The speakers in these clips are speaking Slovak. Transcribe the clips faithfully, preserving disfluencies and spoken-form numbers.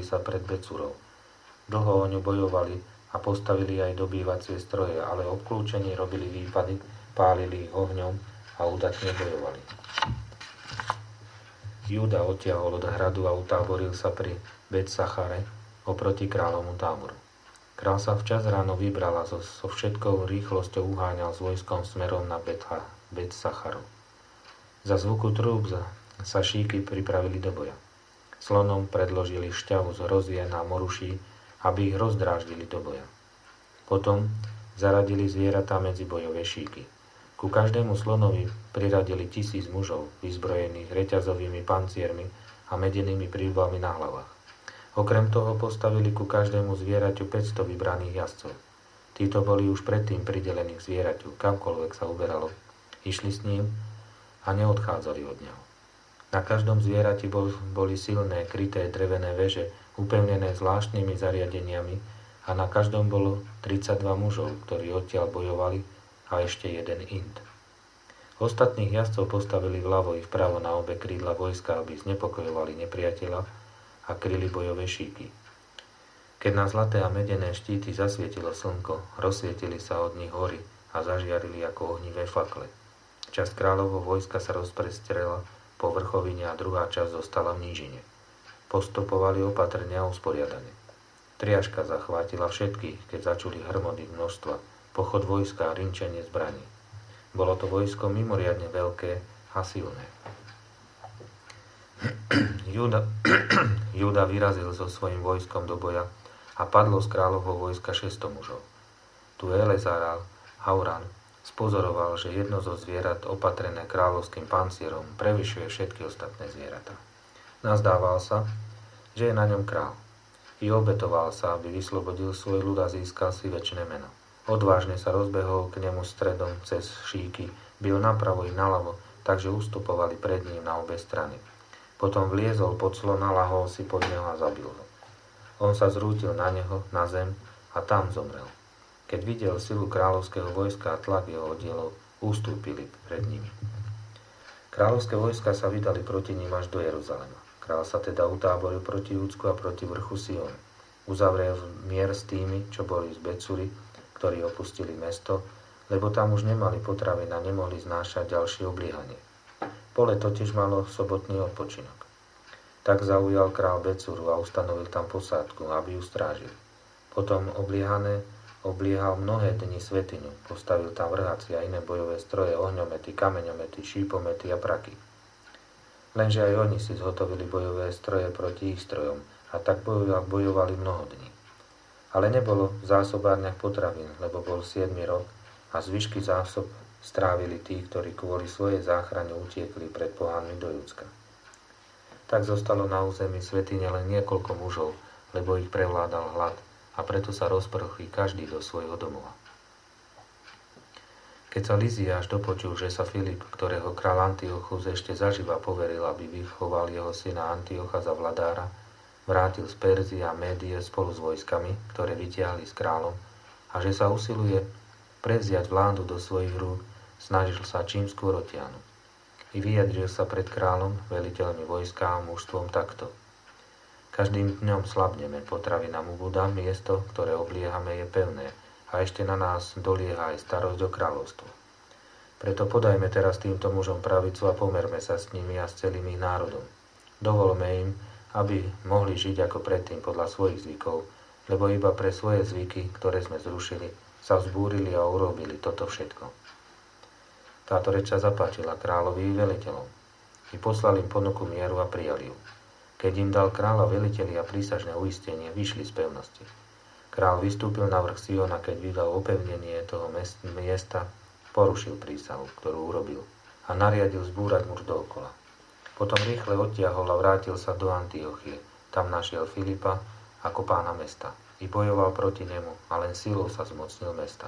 sa pred Becúrou. Dlho o ňu bojovali a postavili aj dobývacie stroje, ale obklúčení robili výpady, pálili ich ohňom a údatne bojovali. Júda odtiahol od hradu a utáboril sa pri Bet-Sachare oproti kráľovmu táboru. Král sa včas ráno vybral a so, so všetkou rýchlosťou uháňal s vojskom smerom na Bet-Sacharu. Za zvuku trúb sa šíky pripravili do boja. Slonom predložili šťavu z hrozien a moruší, aby ich rozdráždili do boja. Potom zaradili zvieratá medzi bojové šíky. Ku každému slonovi priradili tisíc mužov, vyzbrojených reťazovými panciermi a medenými prílbami na hlavách. Okrem toho postavili ku každému zvieraťu päťsto vybraných jazdcov. Títo boli už predtým pridelení k zvieraťu, kamkoľvek sa uberalo, išli s ním a neodchádzali od neho. Na každom zvierati bol, boli silné, kryté drevené veže, upevnené zvláštnymi zariadeniami a na každom bolo tridsaťdva mužov, ktorí odtiaľ bojovali a ešte jeden Ind. Ostatných jazdcov postavili vľavo i vpravo na obe krídla vojska, aby znepokojovali nepriateľa a kryli bojové šíky. Keď na zlaté a medené štíty zasvietilo slnko, rozsvietili sa od nich hory a zažiarili ako ohnivé fakle. Časť kráľovho vojska sa rozprestrela po vrchovine a druhá časť zostala v nížine. Postupovali opatrne a usporiadane. Triaška zachvátila všetkých, keď začuli hrmoty množstva, pochod vojska a rinčenie zbraní. Bolo to vojsko mimoriadne veľké a silné. Júda, Júda vyrazil so svojím vojskom do boja a padlo z kráľovho vojska šesťsto mužov. Tu Elezár Hauran spozoroval, že jedno zo zvierat opatrené kráľovským pancierom prevyšuje všetky ostatné zvieratá. Nazdával sa, že je na ňom král. I obetoval sa, aby vyslobodil svoj ľud a získal si večné meno. Odvážne sa rozbehol k nemu stredom cez šíky, bil napravo i naľavo, takže ustupovali pred ním na obe strany. Potom vliezol pod slona, lahol si pod neho a zabil ho. On sa zrútil na neho, na zem a tam zomrel. Keď videl silu kráľovského vojska a tlak jeho oddielov, ustúpili pred nimi. Kráľovské vojska sa vydali proti ním až do Jeruzalema. Král sa teda utáboril proti Júdsku a proti vrchu Sion. Uzavrel mier s tými, čo boli z Becúry, ktorí opustili mesto, lebo tam už nemali potravy a nemohli znášať ďalšie obliehanie. Pole totiž malo sobotný odpočinok. Tak zaujal král Becúru a ustanovil tam posádku, aby ju strážil. Potom obliehané obliehal mnohé dni svätyňu, postavil tam vrhaci a iné bojové stroje, ohňomety, kameňomety, šípomety a praky. Lenže aj oni si zhotovili bojové stroje proti ich strojom a tak bojovali mnoho dní. Ale nebolo v zásobárniach potravín, lebo bol siedmy rok a zvyšky zásob strávili tí, ktorí kvôli svojej záchrane utiekli pred pohanmi do Judska. Tak zostalo na území svätyne len niekoľko mužov, lebo ich prevládal hlad a preto sa rozprchli každý do svojho domova. Keď sa Liziáš dopočul, že sa Filip, ktorého král Antiochus ešte zaživa poveril, aby vychoval jeho syna Antiocha za vladára, vrátil z Perzie a Médie spolu s vojskami, ktoré vytiahli s kráľom, a že sa usiluje prevziať vládu do svojich rúk, snažil sa čím skôr otiahnuť. I vyjadril sa pred kráľom, veliteľmi vojska a mužstvom takto. Každým dňom slabneme, potravy nám ubúda, miesto, ktoré obliehame, je pevné a ešte na nás dolieha aj starosť o kráľovstvo. Preto podajme teraz týmto mužom pravicu a pomerme sa s nimi a s celým ich národom. Dovolme im, aby mohli žiť ako predtým podľa svojich zvykov, lebo iba pre svoje zvyky, ktoré sme zrušili, sa vzbúrili a urobili toto všetko. Táto reč sa zapáčila kráľovi i veliteľom. I poslali im ponuku mieru a prijali ju. Keď im dal kráľa veliteľi a prísažné uistenie, vyšli z pevnosti. Král vystúpil na vrch Siona, keď videl opevnenie toho miesta, porušil prísahu, ktorú urobil, a nariadil zbúrať muž dookola. Potom rýchle odtiahol a vrátil sa do Antiochie. Tam našiel Filipa ako pána mesta. I bojoval proti nemu, a len silou sa zmocnil mesta.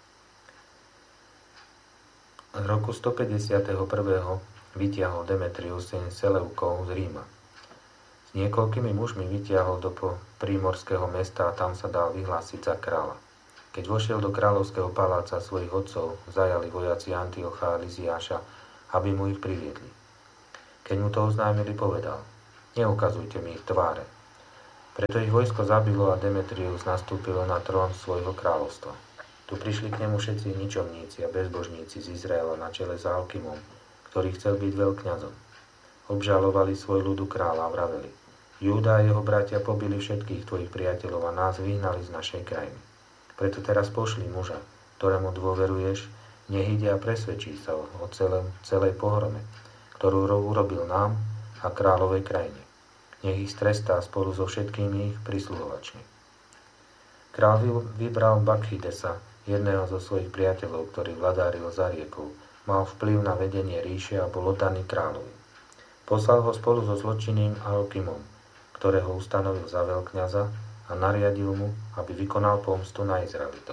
V roku stopäťdesiatjeden vytiahol Demetrius syn Seleukov z Ríma. S niekoľkými mužmi vytiahol do prímorského mesta a tam sa dal vyhlásiť za kráľa. Keď vošiel do kráľovského paláca svojich otcov, zajali vojaci Antiocha a Liziáša, aby mu ich priviedli. Keď mu to oznámili, povedal: Neukazujte mi ich tváre. Preto ich vojsko zabilo a Demetrius nastúpil na trón svojho kráľovstva. Tu prišli k nemu všetci ničomníci a bezbožníci z Izraela na čele s Alkimom, ktorý chcel byť veľkňazom. Obžalovali svoj ľudu kráľa a vraveli: Júda a jeho bratia pobili všetkých tvojich priateľov a nás vyhnali z našej krajiny. Preto teraz pošli muža, ktorému dôveruješ, nech ide a presvedčí sa o celém, celej pohrome, ktorú urobil nám a kráľovej krajine. Nech ich trestá spolu so všetkými ich prisluhovačmi. Kráľ vybral Bakchidesa, jedného zo svojich priateľov, ktorý vladáril za riekou, mal vplyv na vedenie ríše a bol oddaný kráľovi. Poslal ho spolu so zločinným Alkimom, ktorého ustanovil za veľkňaza, a nariadil mu, aby vykonal pomstu na Izraelitoch.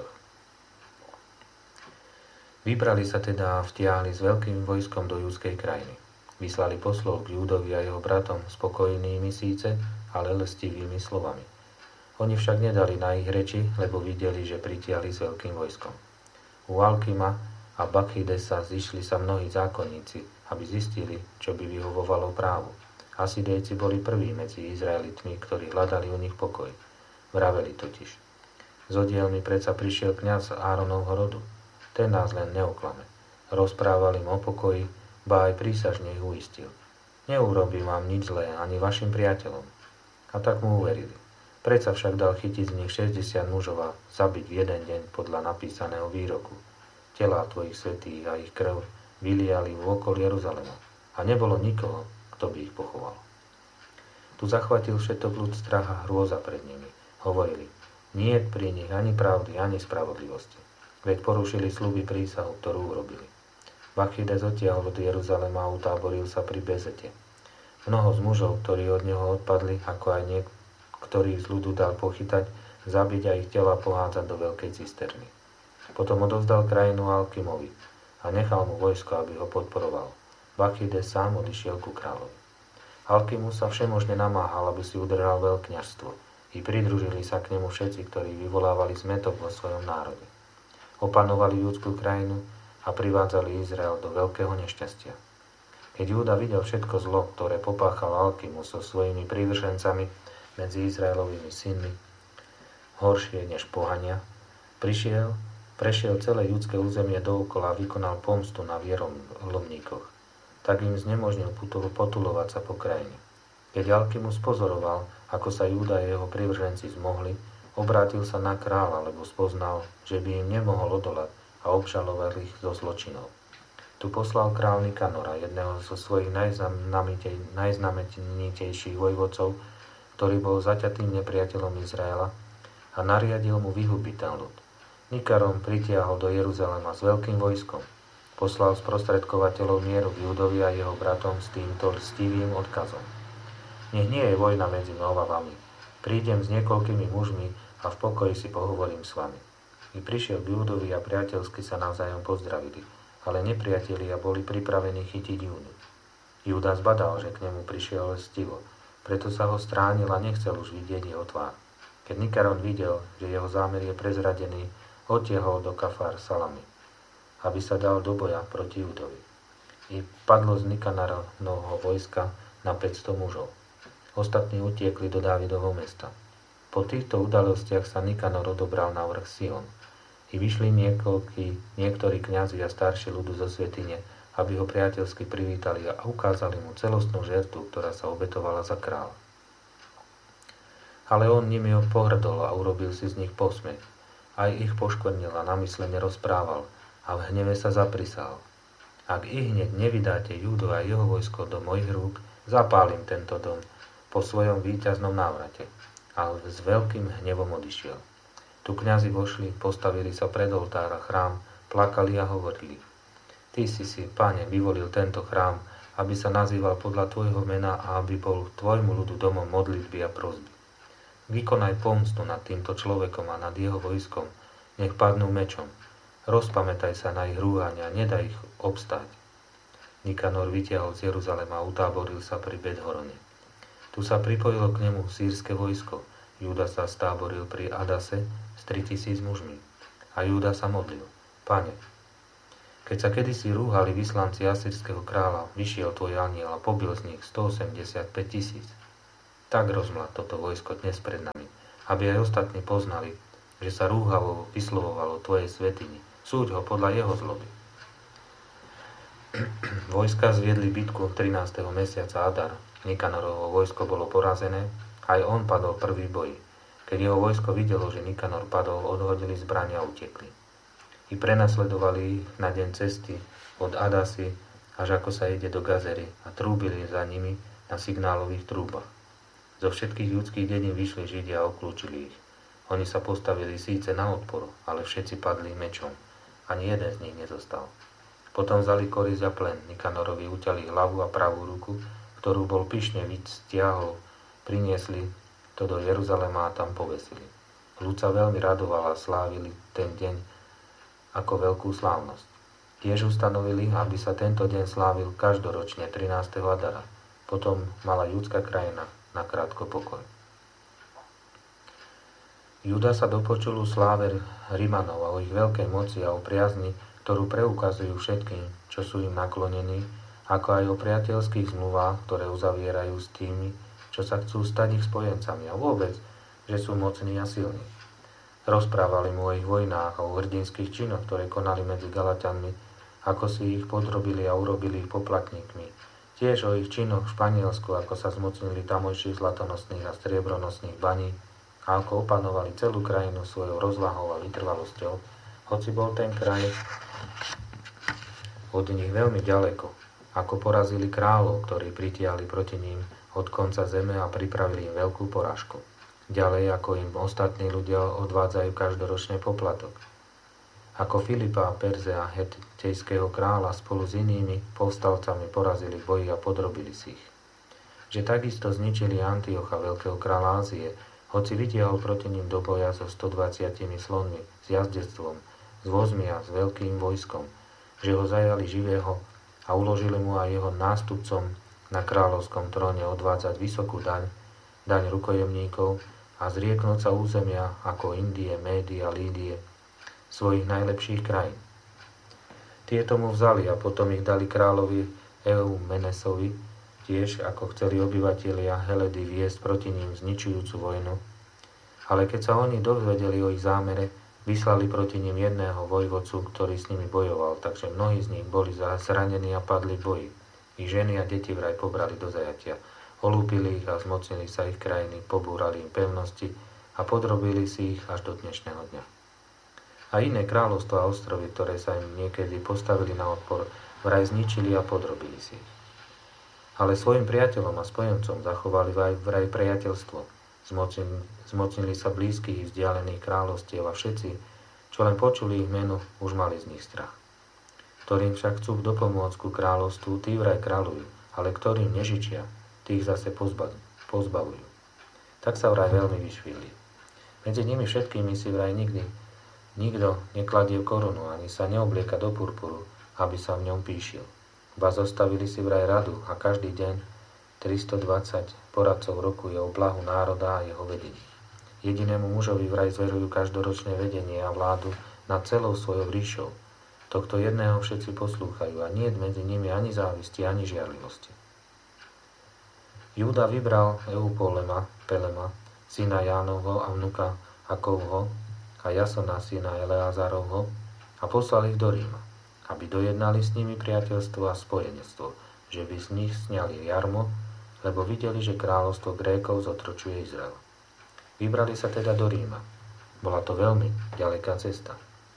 Vybrali sa teda a vtiahli s veľkým vojskom do judskej krajiny. Vyslali poslov k Júdovi a jeho bratom spokojnými síce, ale lestivými slovami. Oni však nedali na ich reči, lebo videli, že pritiahli s veľkým vojskom. U Alkima a Bakchidesa zišli sa mnohí zákonníci, aby zistili, čo by vyhovovalo právu. Asidejci boli prví medzi Izraelitmi, ktorí hľadali u nich pokoj. Vraveli totiž: Z odielmi predsa prišiel kňaz Áronovho rodu. Ten nás len neoklame. Rozprával im o pokoji, ba aj prísažne ich uistil: Neurobím vám nič zlé, ani vašim priateľom. A tak mu uverili. Predsa však dal chytiť z nich šesťdesiat mužov a zabiť v jeden deň podľa napísaného výroku. Telá tvojich svätých a ich krv vyliali v okol Jeruzalema. A nebolo nikoho, kto by ich pochoval. Tu zachvatil všetok ľud strach a hrôza pred nimi. Hovorili: Nie je pri nich ani pravdy, ani spravodlivosti. Veď porušili sľuby prísahu, ktorú urobili. Bakchides odtiahol od Jeruzalema a utáboril sa pri Bezete. Mnoho z mužov, ktorí od neho odpadli, ako aj niektorých z ľudu dal pochytať, zabiť a ich tela pohádzať do veľkej cisterny. Potom odovzdal krajinu Alkimovi a nechal mu vojsko, aby ho podporoval. Bakchides sám odišiel ku kráľovi. Alkimu sa všemožne namáhal, aby si udržal veľkňazstvo. I pridružili sa k nemu všetci, ktorí vyvolávali zmätok vo svojom národe. Opanovali judskú krajinu a privádzali Izrael do veľkého nešťastia. Keď Júda videl všetko zlo, ktoré popáchal Alkimu so svojimi prívržencami medzi Izraelovými synmi, horšie než pohania, prišiel, prešiel celé judské územie dookola a vykonal pomstu na vierolomníkoch. Tak im znemožnil potulovať sa po krajine. Keď Alkimus pozoroval, ako sa Júda a jeho privrženci zmohli, obrátil sa na kráľa, lebo spoznal, že by im nemohol odolať a obžaloval ich zo zločinov. Tu poslal kráľ Nikanora, jedného zo svojich najznamenitejších vojvodcov, ktorý bol zaťatým nepriateľom Izraela, a nariadil mu vyhubiť ten ľud. Nikarom pritiahol do Jeruzalema s veľkým vojskom. Poslal sprostredkovateľov mieru k Júdovi a jeho bratom s týmto lstivým odkazom: Nech nie je vojna medzi mnou a vami. Prídem s niekoľkými mužmi a v pokoji si pohovorím s vami. I prišiel k Júdovi a priateľsky sa navzájom pozdravili, ale nepriatelia boli pripravení chytiť Júdu. Júda zbadal, že k nemu prišiel lstivo, preto sa ho stránil a nechcel už vidieť jeho tvár. Keď Nikaron videl, že jeho zámer je prezradený, odtiahol do Kafár Salamy, aby sa dal do boja proti Júdovi. I padlo z Nikanorovho vojska na päťsto mužov. Ostatní utiekli do Dávidovho mesta. Po týchto udalostiach sa Nikanor odobral na vrch Sion. I vyšli niekoľkí, niektorí kňazi a starší ľudu zo svätyne, aby ho priateľsky privítali a ukázali mu celostnú žertu, ktorá sa obetovala za kráľa. Ale on nimi pohrdol a urobil si z nich posmech. Aj ich poškvrnil a namyslene rozprával a v hneve sa zaprisahal: Ak i hneď nevydáte Júdu a jeho vojsko do mojich rúk, zapálim tento dom po svojom víťaznom návrate. Ale s veľkým hnevom odišiel. Tu kňazi vošli, postavili sa pred oltár a chrám, plakali a hovorili: Ty si si, Pane, vyvolil tento chrám, aby sa nazýval podľa tvojho mena a aby bol tvojmu ľudu domom modlitby a prosby. Vykonaj pomstu nad týmto človekom a nad jeho vojskom, nech padnú mečom. Rozpamätaj sa na ich rúhania, nedaj ich obstáť. Nikanor vytiahol z Jeruzalema a utáboril sa pri Bet-horone. Tu sa pripojilo k nemu sýrske vojsko. Júda sa stáboril pri Adase s tritisíc mužmi. A Júda sa modlil: Pane, keď sa kedysi rúhali vyslanci asýrskeho kráľa, vyšiel tvoj anjel a pobil z nich stoosemdesiatpäť tisíc. Tak rozmlad toto vojsko dnes pred nami, aby aj ostatní poznali, že sa rúhavo vyslovovalo tvojej svätyni. Súď ho podľa jeho zloby. Vojska zviedli bitku trinásteho mesiaca Adar. Nikanorovo vojsko bolo porazené, aj on padol prvý boji. Keď jeho vojsko videlo, že Nikanor padol, odhodili zbrania a utekli. I prenasledovali ich na deň cesty od Adasy, až ako sa ide do Gazery, a trúbili za nimi na signálových trúbach. Zo všetkých ľudských dedín vyšli Židia a obklúčili ich. Oni sa postavili síce na odpor, ale všetci padli mečom. Ani jeden z nich nezostal. Potom vzali korisť a plen. Nikanorovi uťali hlavu a pravú ruku, ktorú bol pyšne stiahol, priniesli to do Jeruzalema a tam povesili. Ľud sa veľmi radoval a slávili ten deň ako veľkú slávnosť. Tiež ustanovili, aby sa tento deň slávil každoročne trinásteho Adara. Potom mala judská krajina nakrátko pokoj. Júda sa dopočul o sláve Rimanov a o ich veľkej moci a o priazni, ktorú preukazujú všetkým, čo sú im naklonení, ako aj o priateľských zmluvách, ktoré uzavierajú s tými, čo sa chcú stať ich spojencami a vôbec, že sú mocní a silní. Rozprávali mu o ich vojnách a o hrdinských činoch, ktoré konali medzi Galaťanmi, ako si ich podrobili a urobili ich poplatníkmi. Tiež o ich činoch v Španielsku, ako sa zmocnili tamojších zlatonosných a striebranosných baní a ako opanovali celú krajinu svojou rozvahou a vytrvalosťou, hoci bol ten kraj od nich veľmi ďaleko, ako porazili kráľov, ktorí pritiahli proti ním od konca zeme a pripravili im veľkú porážku. Ďalej, ako im ostatní ľudia odvádzajú každoročne poplatok. Ako Filipa, Perze a Hetejského kráľa spolu s inými povstalcami porazili v boji a podrobili si ich. Že takisto zničili Antiocha, veľkého kráľa Ázie, hoci vytiahol proti ním do boja so stodvadsiatimi slonmi, s jazdectvom, s vozmi a s veľkým vojskom, že ho zajali živého a uložili mu aj jeho nástupcom na kráľovskom tróne odvádzať vysokú daň, daň rukojemníkov a zrieknúť sa územia ako Indie, Médie a Lídie, svojich najlepších krajín. Tieto mu vzali a potom ich dali kráľovi Eumenesovi, tiež ako chceli obyvatelia Heledy viesť proti ním zničujúcu vojnu. Ale keď sa oni dozvedeli o ich zámere, vyslali proti ním jedného vojvodcu, ktorý s nimi bojoval, takže mnohí z nich boli zranení a padli v boji. Ich ženy a deti vraj pobrali do zajatia. Olúpili ich a zmocnili sa ich krajiny, pobúrali im pevnosti a podrobili si ich až do dnešného dňa. A iné kráľovstvá a ostrovy, ktoré sa im niekedy postavili na odpor, vraj zničili a podrobili si ich. Ale svojim priateľom a spojencom zachovali vraj priateľstvo. Zmocnili, zmocnili sa blízkych i vzdialených kráľovstiev a všetci, čo len počuli ich meno, už mali z nich strach. Ktorým však chcú dopomôcť ku kráľovstvu, tí vraj kráľujú, ale ktorým nežičia, tých zase pozbavujú. Tak sa vraj veľmi vyšvihli. Medzi nimi všetkými si vraj nikdy nikto nekladie korunu, ani sa neoblieka do purpuru, aby sa v ňom píšil. Ba zostavili si vraj radu a každý deň tristodvadsať poradcov rokuje o blahu národa a jeho vedení. Jedinému mužovi vraj zverujú každoročné vedenie a vládu nad celou svojou ríšou. Tohto jedného všetci poslúchajú a nie je medzi nimi ani závisti, ani žiarlivosti. Júda vybral Eupolema, Pelema, syna Jánovho a vnuka Akovho a Jasona, syna Eleazarovho, a poslali ich do Ríma, aby dojednali s nimi priateľstvo a spojenectvo, že by z nich sňali jarmo, lebo videli, že kráľovstvo Grékov zotročuje Izrael. Vybrali sa teda do Ríma. Bola to veľmi ďaleká cesta.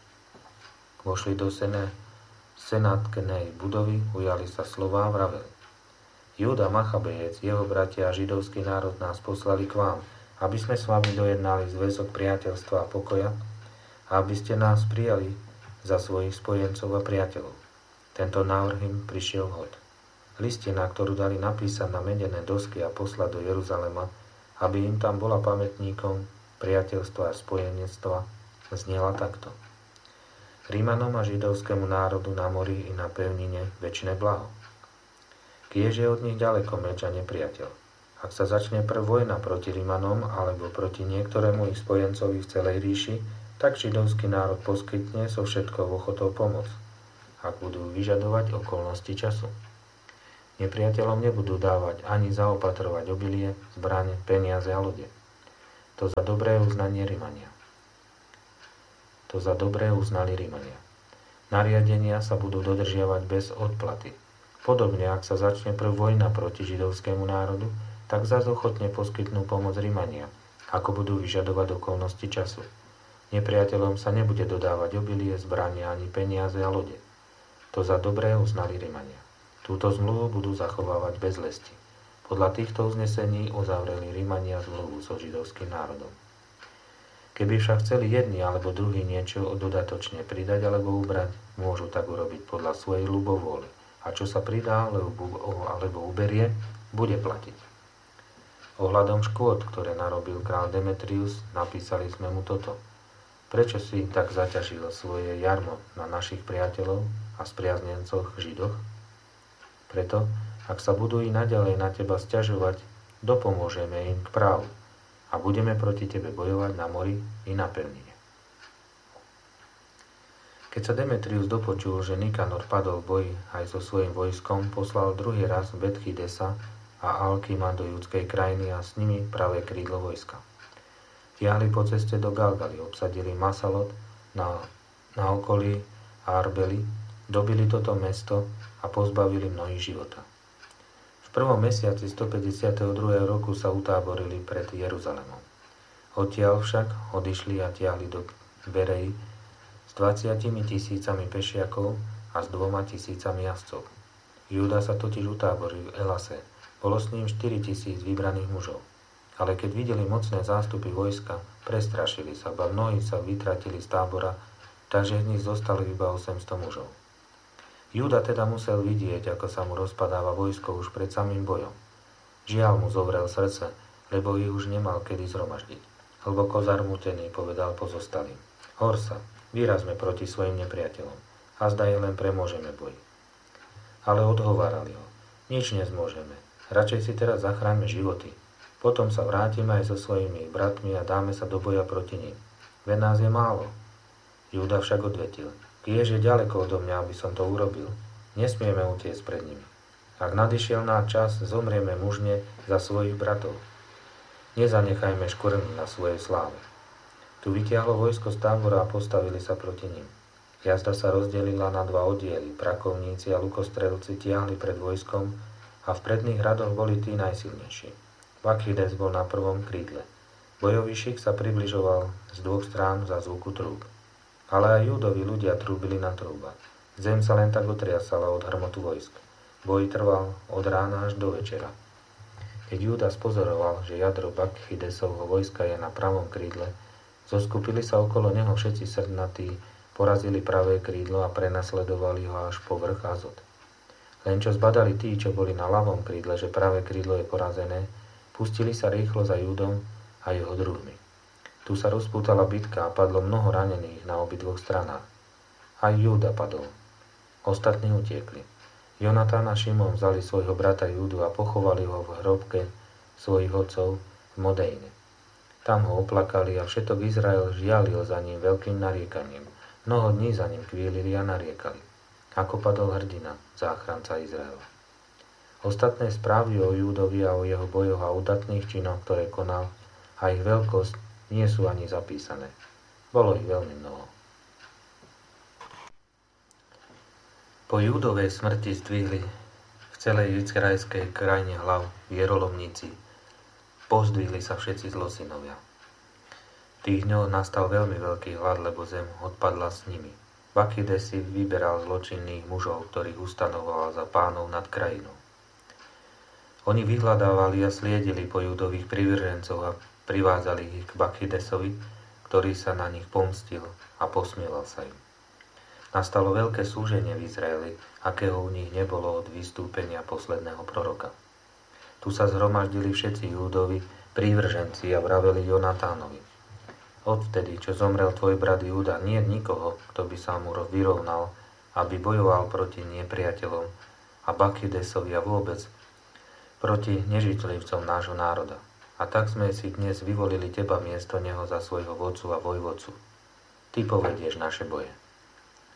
Vošli do sene, senátkenej budovy, ujali sa slová a vraveli: Júda Machabejec, jeho bratia a židovský národ nás poslali k vám, aby sme s vami dojednali zväzok priateľstva a pokoja a aby ste nás prijali za svojich spojencov a priateľov. Tento návrh im prišiel vhod. Listina, ktorú dali napísať na medené dosky a poslať do Jeruzalema, aby im tam bola pamätníkom priateľstva a spojenectva, znela takto: Rímanom a židovskému národu na mori i na pevnine večné blaho. Kiež je od nich ďaleko meč a nepriateľ. Ak sa začne prv vojna proti Rímanom alebo proti niektorému ich spojencovi v celej ríši, tak židovský národ poskytne so všetkou ochotou pomoc, ak budú vyžadovať okolnosti času. Nepriateľom nebudú dávať ani zaopatrovať obilie, zbrane, peniaze a lode. To za dobré uznanie Rimania. To za dobré uznali Rimania. Nariadenia sa budú dodržiavať bez odplaty. Podobne, ak sa začne prv vojna proti židovskému národu, tak zas ochotne poskytnú pomoc Rimania, ako budú vyžadovať okolnosti času. Nepriateľom sa nebude dodávať obilie, zbrania ani peniaze a lode. To za dobré uznali Rimania. Túto zmluvu budú zachovávať bez lesti. Podľa týchto uznesení uzavreli Rimania zmluvu so židovským národom. Keby však chceli jedni alebo druhý niečo dodatočne pridať alebo ubrať, môžu tak urobiť podľa svojej ľubovôle. A čo sa pridá alebo uberie, bude platiť. Ohľadom škôd, ktoré narobil král Demetrius, napísali sme mu toto. Prečo si tak zaťažil svoje jarmo na našich priateľov a spriaznencoch Židoch? Preto, ak sa budú i naďalej na teba sťažovať, dopomôžeme im k právu a budeme proti tebe bojovať na mori i na pevnine. Keď sa Demetrius dopočul, že Nikanor padol v boji aj so svojím vojskom, poslal druhý raz Betchidesa a Alkima do judskej krajiny a s nimi pravé krídlo vojska. Tiahli po ceste do Galgaly, obsadili Masalot na, na okolí Arbeli, dobili toto mesto a pozbavili mnohých života. V prvom mesiaci stopäťdesiateho druhého roku sa utáborili pred Jeruzalemom. Odtiaľ však odišli a tiahli do Bereji s dvadsiatimi tisícami pešiakov a s dvoma tisícami jazdcov. Júda sa totiž utáboril v Elase. Bolo s ním štyri tisíc vybraných mužov. Ale keď videli mocné zástupy vojska, prestrašili sa, ba mnohí sa vytratili z tábora, takže z nich zostali iba osemsto mužov. Júda teda musel vidieť, ako sa mu rozpadáva vojsko už pred samým bojom. Žiaľ mu zovrel srdce, lebo ich už nemal kedy zhromaždiť. Hlboko zarmútený povedal pozostalým. Horsa, vyrazme proti svojim nepriateľom a zdaj len premôžeme boj. Ale odhovárali ho. Nič nezmôžeme. Radšej si teraz zachráňme životy. Potom sa vrátime aj so svojimi bratmi a dáme sa do boja proti nim. Veď nás je málo. Júda však odvetil. Kiež je ďaleko odo mňa, aby som to urobil. Nesmieme utiecť pred nimi. Ak nadišiel náš čas, zomrieme mužne za svojich bratov. Nezanechajme škvrny na svojej sláve. Tu vytiahlo vojsko z tábora a postavili sa proti nim. Jazda sa rozdelila na dva oddiely. Prakovníci a lukostrelci tiahli pred vojskom a v predných radoch boli tí najsilnejší. Bakchides bol na prvom krídle. Bojový šik sa približoval z dvoch strán za zvuku trúb. Ale aj Júdovi ľudia trúbili na trúba. Zem sa len tak otriasala od hrmotu vojsk. Boj trval od rána až do večera. Keď Júda spozoroval, že jadro Bakchidesovho vojska je na pravom krídle, zoskupili sa okolo neho všetci srdnatí, porazili pravé krídlo a prenasledovali ho až po vrch Azot. Len čo zbadali tí, čo boli na ľavom krídle, že pravé krídlo je porazené, pustili sa rýchlo za Júdom a jeho druhmi. Tu sa rozpútala bitka a padlo mnoho ranených na obidvoch stranách. Aj Júda padol. Ostatní utiekli. Jonatán a Šimon vzali svojho brata Júdu a pochovali ho v hrobke svojich otcov v Modejne. Tam ho oplakali a všetok Izrael žialil za ním veľkým nariekaním. Mnoho dní za ním kvílili a nariekali. Ako padol hrdina, záchranca Izraela. Ostatné správy o Júdovi a o jeho bojoch a udatných činoch, ktoré konal, a ich veľkosť nie sú ani zapísané. Bolo ich veľmi mnoho. Po Júdovej smrti zdvihli v celej izraelskej krajine hlav vierolomníci. Pozdvihli sa všetci zlosynovia. V tých dňoch nastal veľmi veľký hlad, lebo zem odpadla s nimi. Bakchides si vyberal zločinných mužov, ktorých ustanoval za pánov nad krajinou. Oni vyhľadávali a sliedili po Júdových privržencov a privádzali ich k Bakchidesovi, ktorý sa na nich pomstil a posmieval sa im. Nastalo veľké súženie v Izraeli, akého u nich nebolo od vystúpenia posledného proroka. Tu sa zhromaždili všetci Júdovi prívrženci a vraveli Jonatánovi. Odvtedy, čo zomrel tvoj brat Júda, nie je nikoho, kto by sa mu vyrovnal, aby bojoval proti nepriateľom a Bakchidesovi a vôbec proti nežitlivcom nášho národa. A tak sme si dnes vyvolili teba miesto neho za svojho vodcu a vojvodcu. Ty povedieš naše boje.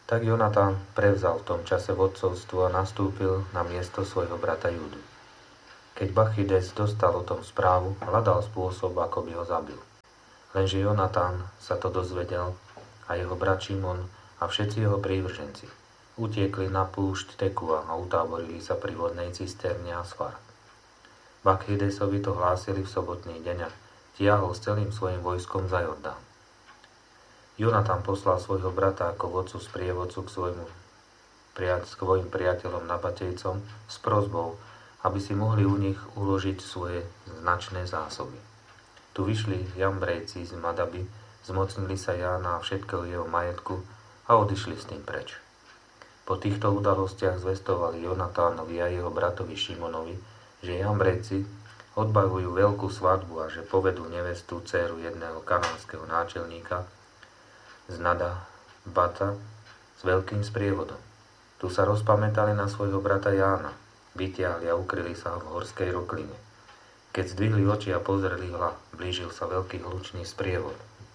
Tak Jonatán prevzal v tom čase vodcovstvo a nastúpil na miesto svojho brata Júdu. Keď Bachides dostal o tom správu, hľadal spôsob, ako by ho zabil. Lenže Jonatán sa to dozvedel a jeho brat Šimon a všetci jeho prívrženci utiekli na púšť Tekua a utáborili sa pri vodnej cisterne Asfar. Bakhidesovi to hlásili v sobotný deň a tiahol s celým svojim vojskom za Jordán. Jonatán poslal svojho brata ako vodcu sprievodcu k svojmu k svojim priateľom nabatejcom s prosbou, aby si mohli u nich uložiť svoje značné zásoby. Tu vyšli Jambrejci z Madaby, zmocnili sa Jána a všetkého jeho majetku a odišli s tým preč. Po týchto udalostiach zvestovali Jonatánovi a jeho bratovi Šimonovi, že Jambrejci odbavujú veľkú svadbu a že povedú nevestu, dcéru jedného kanánskeho náčelníka z Nada Bata s veľkým sprievodom. Tu sa rozpamätali na svojho brata Jána, vytiahli a ukryli sa v horskej rokline. Keď zdvihli oči a pozreli hla, blížil sa veľký hlučný sprievod.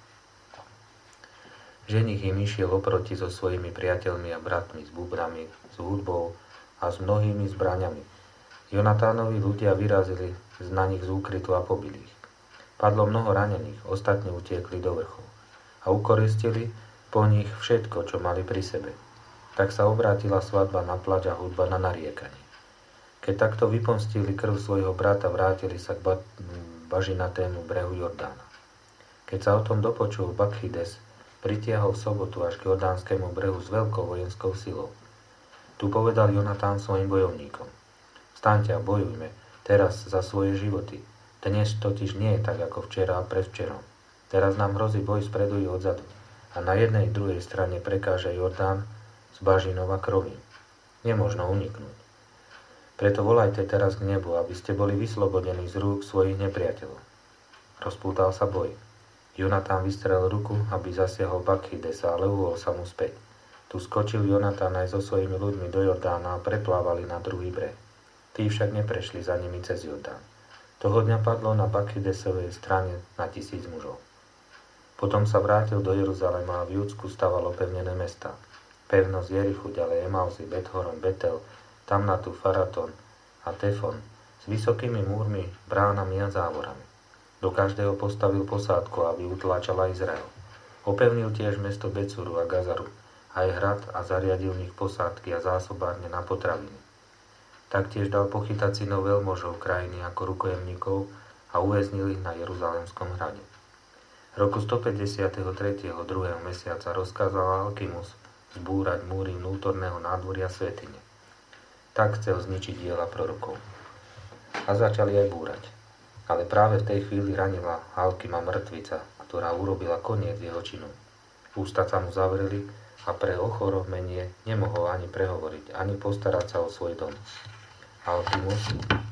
Ženich im išiel oproti so svojimi priateľmi a bratmi, s bubrami, s hudbou a s mnohými zbraňami. Jonatánovi ľudia vyrazili na nich z úkrytu a pobili ich. Padlo mnoho ranených, ostatní utiekli do vrchov a ukoristili po nich všetko, čo mali pri sebe. Tak sa obrátila svadba na plač a hudba na nariekanie. Keď takto vypomstili krv svojho brata, vrátili sa k ba- bažinatému brehu Jordána. Keď sa o tom dopočul Bakhides, pritiahol v sobotu až k jordánskemu brehu s veľkou vojenskou silou. Tu povedal Jonatán svojim bojovníkom: Vstaňte a bojujme teraz za svoje životy. Dnes totiž nie je tak ako včera a predvčerom. Teraz nám hrozí boj spredu i odzadu a na jednej i druhej strane prekáže Jordán z bažinov a kroví. Nemožno uniknúť. Preto volajte teraz k nebu, aby ste boli vyslobodení z rúk svojich nepriateľov. Rozpútal sa boj. Jonatán vystrel ruku, aby zasiahol Bakhidesa, ale uhol sa mu späť. Tu skočil Jonatán aj so svojimi ľuďmi do Jordána a preplávali na druhý breh. Tí však neprešli za nimi cez Jordán. Toho dňa padlo na Bakhidesovej strane na tisíc mužov. Potom sa vrátil do Jeruzalema a v Júdsku staval opevnené mestá. Pevnosť Jerichu, ďalej Emausy, Bethoron, Betel, Tamnatu, Faraton a Tefon s vysokými múrmi, bránami a závorami. Do každého postavil posádku, aby utláčala Izrael. Opevnil tiež mesto Becuru a Gazaru, aj hrad a zariadil v nich posádky a zásobárne na potraviny. Taktiež dal pochytať synov veľmožov krajiny ako rukojemníkov a uväznil ich na Jeruzalemskom hrade. Roku stopäťdesiattri. druhého mesiaca rozkázal Alkimus zbúrať múry vnútorného nádvoria svätyne. Tak chcel zničiť diela prorokov. A začali aj búrať. Ale práve v tej chvíli ranila Alkima mŕtvica, ktorá urobila koniec jeho činu. Ústa sa mu zavreli a pre ochoromenie nemohol ani prehovoriť, ani postarať sa o svoj dom. Alkimus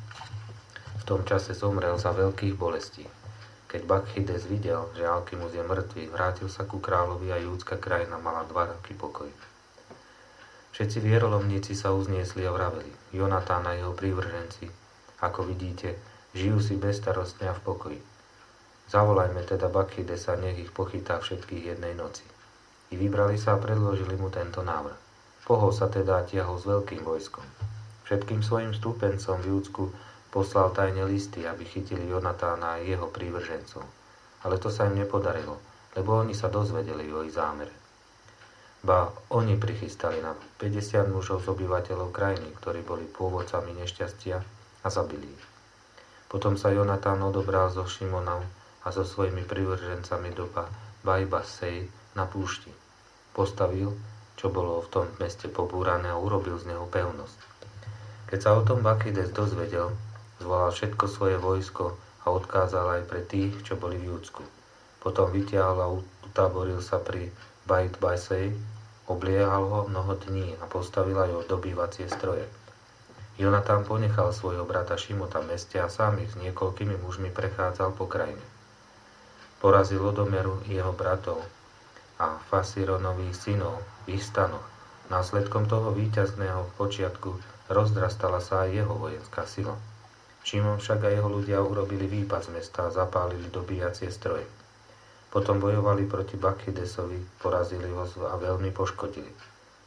v tom čase zomrel za veľkých bolestí. Keď Bakhides videl, že Alkimus je mŕtvý, vrátil sa ku kráľovi a júdska krajina mala dva roky pokoj. Všetci vierolomníci sa uzniesli a vraveli: Jonatán a jeho prívrženci, ako vidíte, žijú si bezstarostne a v pokoji. Zavolajme teda Bakhidesa, nech ich pochytá všetkých jednej noci. I vybrali sa a predložili mu tento návrh. Pohol sa teda a tiahol s veľkým vojskom. Všetkým svojim stúpencom v Júdsku poslal tajne listy, aby chytili Jonatána a jeho prívržencov. Ale to sa im nepodarilo, lebo oni sa dozvedeli o ich zámere. Ba oni prichystali na päťdesiat mužov z obyvateľov krajiny, ktorí boli pôvodcami nešťastia, a zabili ich. Potom sa Jonatán odobral so Šimonom a so svojimi prívržencami do Bajbasej na púšti. Postavil, čo bolo v tom meste pobúrané, a urobil z neho pevnosť. Keď sa o tom Bakhides dozvedel, zvolal všetko svoje vojsko a odkázal aj pre tých, čo boli v Júdsku. Potom vytiahol a utáboril sa pri Bajbasej, obliehal ho mnoho dní a postavil aj dobývacie stroje. Jonatán ponechal svojho brata Šimota v meste a sám ich s niekoľkými mužmi prechádzal po krajine. Porazil Odomeru jeho bratov a Fasironových synov v ich stanoch. Následkom toho víťazného počiatku rozdrastala sa aj jeho vojenská sila. Šimon však a jeho ľudia urobili výpad z mesta a zapálili dobíjacie stroje. Potom bojovali proti Bakhidesovi, porazili ho a veľmi poškodili.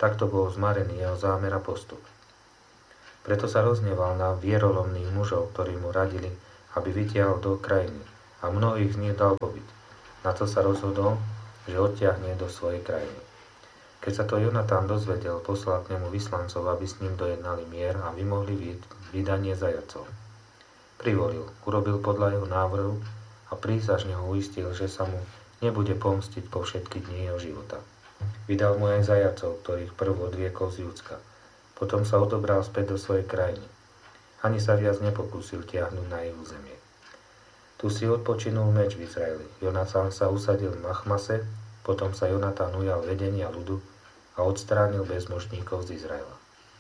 Takto bol zmarený jeho zámer a postup. Preto sa rozneval na vierolomných mužov, ktorí mu radili, aby vytiahol do krajiny a mnohých z nich dal pobyt. Na to sa rozhodol, že odtiahne do svojej krajiny. Keď sa to Jonatán dozvedel, poslal k nemu vyslancov, aby s ním dojednali mier a vymohli vydanie zajatcov. Privolil, urobil podľa jeho návrhu a prísažne ho uistil, že sa mu nebude pomstiť po všetky dni jeho života. Vydal mu aj zajacov, ktorých prv odviekol z Judska. Potom sa odobral späť do svojej krajiny. Ani sa viac nepokúsil tiahnuť na jej územie. Tu si odpočinul meč v Izraeli. Jonatán sa usadil v Machmase, potom sa Jonatán ujal vedenia ľudu a odstránil bezmožníkov z Izraela.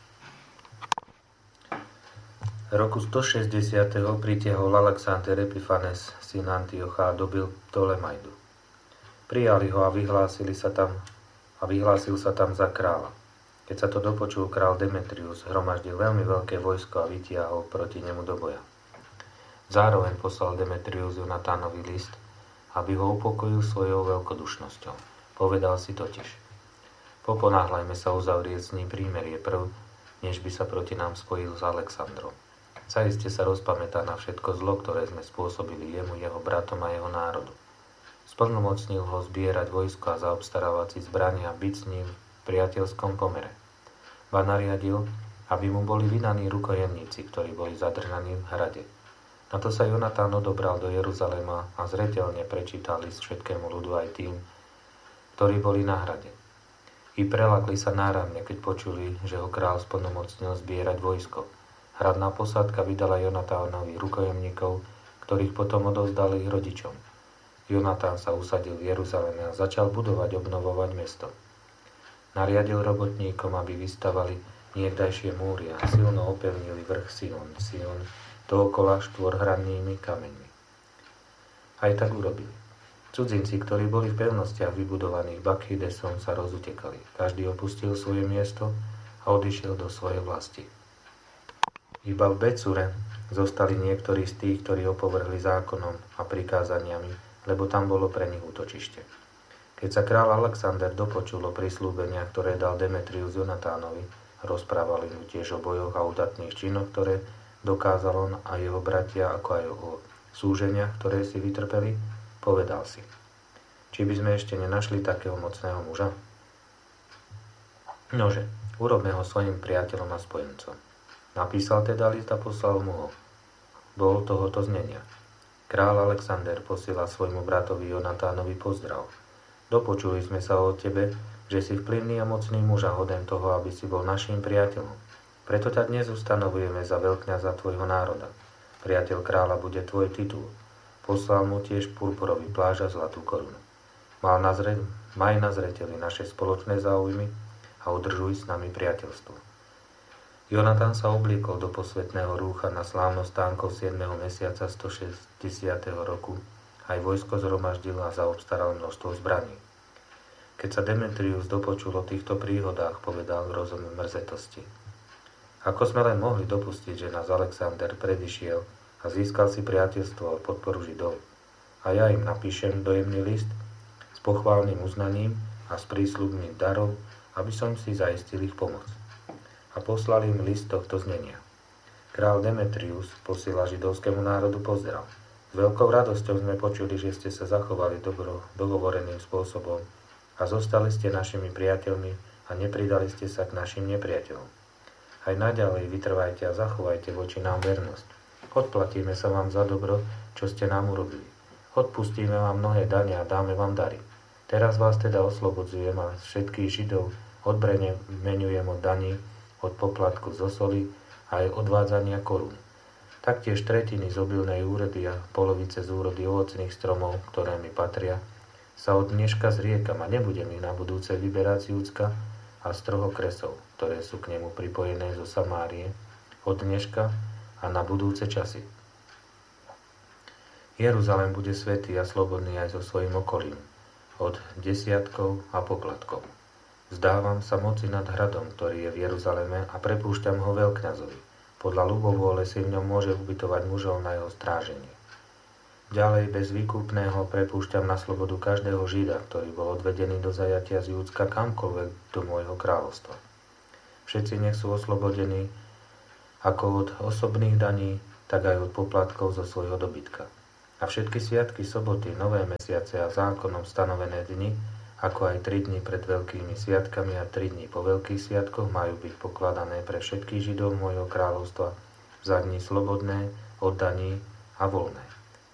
V roku stošesťdesiat pritiahol Alexander Epifanes, syn Antiocha, a dobil Ptolemajdu. Prijali ho a vyhlásili sa tam a vyhlásil sa tam za kráľa. Keď sa to dopočul král Demetrius, hromaždil veľmi veľké vojsko a vytiahol proti nemu do boja. Zároveň poslal Demetrius Jonatánovi list, aby ho upokojil svojou veľkodušnosťou. Povedal si totiž: Poponáhľajme sa uzavrieť s ním prímerie prv, než by sa proti nám spojil s Alexandrom. Zaiste sa rozpamätá na všetko zlo, ktoré sme spôsobili jemu, jeho bratom a jeho národu. Splnomocnil ho zbierať vojsko a zaobstarávať si zbrania a byť s ním v priateľskom pomere. Ba nariadil, aby mu boli vydaní rukojemníci, ktorí boli zadržaní v hrade. Na to sa Jonatán odobral do Jeruzalema a zreteľne prečítal list všetkému ľudu, aj tým, ktorí boli na hrade. I prelakli sa náramne, keď počuli, že ho král splnomocnil zbierať vojsko. Hradná posádka vydala Jonatánovi rukojemníkov, ktorých potom odovzdali ich rodičom. Jonatán sa usadil v Jeruzaleme a začal budovať, obnovovať mesto. Nariadil robotníkom, aby vystavali niekdajšie múry a silno opevnili vrch Sion, Sion dookola štvorhrannými kameňmi. Aj tak urobili. Cudzinci, ktorí boli v pevnostiach vybudovaných Bakhydesom, sa rozutekali. Každý opustil svoje miesto a odišiel do svojej vlasti. Iba v Becure zostali niektorí z tých, ktorí opovrhli zákonom a prikázaniami, lebo tam bolo pre nich útočište. Keď sa kráľ Alexander dopočul o prisľúbeniach, ktoré dal Demetrius Jonatánovi, rozprávali mu tiež o bojoch a udatných činoch, ktoré dokázal on a jeho bratia, ako aj o súženiach, ktoré si vytrpeli, povedal si: či by sme ešte nenašli takého mocného muža? Nože, urobme ho svojim priateľom a spojencom. Napísal teda list a poslal mu ho. Bol tohoto znenia: Král Alexander posiela svojmu bratovi Jonatánovi pozdrav. Dopočuli sme sa o tebe, že si vplyvný a mocný muž a hoden toho, aby si bol naším priateľom. Preto ťa dnes ustanovujeme za veľkňaza tvojho národa. Priateľ kráľa bude tvoj titul. Poslal mu tiež purpurový plášť a zlatú korunu. Mal na zre... Maj na zreteli naše spoločné záujmy a udržuj s nami priateľstvo. Jonatán sa obliekol do posvetného rúcha na slávnostánkov siedmeho mesiaca stošesťdesiateho roku. Aj vojsko zhromaždil a zaobstaral množstvo zbraní. Keď sa Demetrius dopočul o týchto príhodách, povedal v rozum mrzetosti: Ako sme len mohli dopustiť, že nás Alexander predišiel a získal si priateľstvo a podporu Židov. A ja im napíšem dojemný list s pochválnym uznaním a s prísľubným darov, aby som si zaistil ich pomoc. A poslal im list tohto znenia: Král Demetrius posiela židovskému národu pozdrav. S veľkou radosťou sme počuli, že ste sa zachovali dobro dohovoreným spôsobom a zostali ste našimi priateľmi a nepridali ste sa k našim nepriateľom. Aj naďalej vytrvajte a zachovajte voči nám vernosť. Odplatíme sa vám za dobro, čo ste nám urobili. Odpustíme vám mnohé dane a dáme vám dary. Teraz vás teda oslobodzujem a všetkých Židov odbremeňujem od daní, od poplatku zo soli a aj odvádzania korún. Taktiež tretiny z obilnej úrody a polovice z úrody ovocných stromov, ktoré mi patria, sa od dneška zriekam a nebudem ich na budúce vyberať z Judska a z troch okresov, ktoré sú k nemu pripojené zo Samárie, od dneška a na budúce časy. Jeruzalém bude svätý a slobodný aj so svojím okolím, od desiatkov a poplatkov. Vzdávam sa moci nad hradom, ktorý je v Jeruzaleme, a prepúšťam ho veľkňazovi. Podľa ľubovôle si v ňom môže ubytovať mužov na jeho stráženie. Ďalej bez výkupného prepúšťam na slobodu každého Žida, ktorý bol odvedený do zajatia z Júdska kamkoľvek do môjho kráľovstva. Všetci nech sú oslobodení ako od osobných daní, tak aj od poplatkov zo svojho dobytka. A všetky sviatky, soboty, nové mesiace a zákonom stanovené dni, ako aj tri dni pred veľkými sviatkami a tri dni po veľkých sviatkoch majú byť pokladané pre všetkých Židov môjho kráľovstva za dni slobodné, od daní a voľné.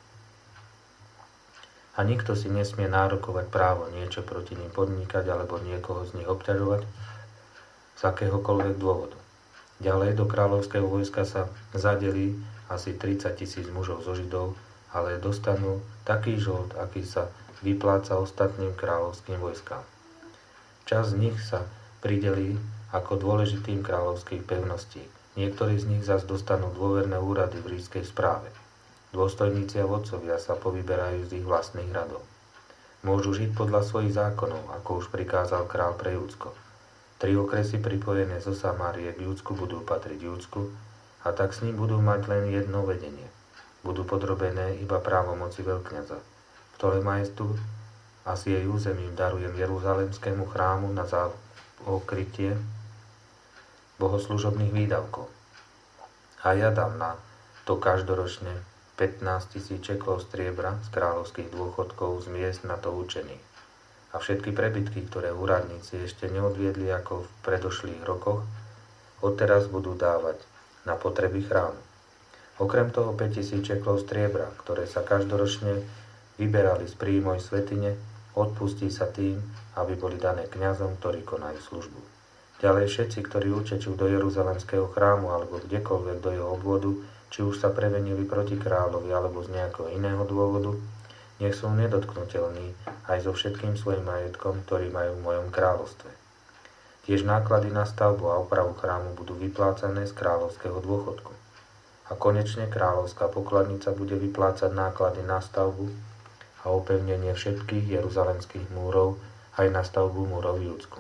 A nikto si nesmie nárokovať právo niečo proti nim podnikať alebo niekoho z nich obťažovať z akéhokoľvek dôvodu. Ďalej do kráľovského vojska sa zadelí asi tridsať tisíc mužov zo Židov, ale dostanú taký žolt, aký sa vypláca ostatným kráľovským vojskám. Časť z nich sa pridelí ako dôležitým kráľovských pevností. Niektorí z nich zas dostanú dôverné úrady v ríšskej správe. Dôstojníci a vodcovia sa povyberajú z ich vlastných radov. Môžu žiť podľa svojich zákonov, ako už prikázal král pre Júdsko. Tri okresy pripojené zo Samárie k Júdsku budú patriť Júdsku a tak s ním budú mať len jedno vedenie. Budú podrobené iba právomoci veľkňaza. Ptolemajstu a s jej územím darujem Jeruzalemskému chrámu na zakrytie bohoslužobných výdavkov. A ja dám na to každoročne pätnásť tisíc čeklov striebra z kráľovských dôchodkov z miest na to určených. A všetky prebytky, ktoré úradníci ešte neodviedli ako v predošlých rokoch, odteraz budú dávať na potreby chrámu. Okrem toho päť tisíc čeklov striebra, ktoré sa každoročne vyberali z príjmoj svätyne, odpustí sa tým, aby boli dané kňazom, ktorí konajú službu. Ďalej všetci, ktorí utečú do Jeruzalemského chrámu alebo kdekoľvek do jeho obvodu, či už sa prevenili proti kráľovi alebo z nejakého iného dôvodu, nech sú nedotknutelní aj so všetkým svojim majetkom, ktorý majú v mojom kráľovstve. Tiež náklady na stavbu a opravu chrámu budú vyplácané z kráľovského dôchodku. A konečne kráľovská pokladnica bude vyplácať náklady na stavbu a opevnenie všetkých jeruzalemských múrov aj na stavbu múrov v Júdsku.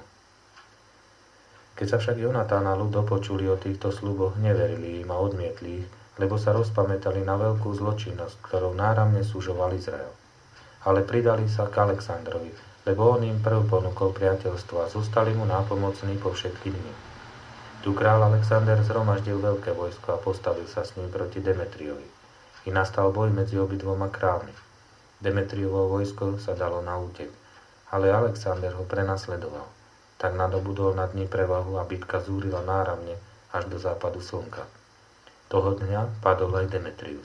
Keď sa však Jonatán a ľud dopočuli o týchto sľuboch, neverili im a odmietli ich, lebo sa rozpamätali na veľkú zločinnosť, ktorou náramne súžoval Izrael. Ale pridali sa k Alexandrovi, lebo on im prv ponúkol priateľstvo a zostali mu nápomocní po všetky dni. Tu král Alexander zhromaždil veľké vojsko a postavil sa s ním proti Demetriovi. I nastal boj medzi obidvoma kráľmi. Demetriovo vojsko sa dalo na útek, ale Alexander ho prenasledoval. Tak nadobudol nad ním prevahu a bitka zúrila náramne až do západu slnka. Toho dňa padol aj Demetrius.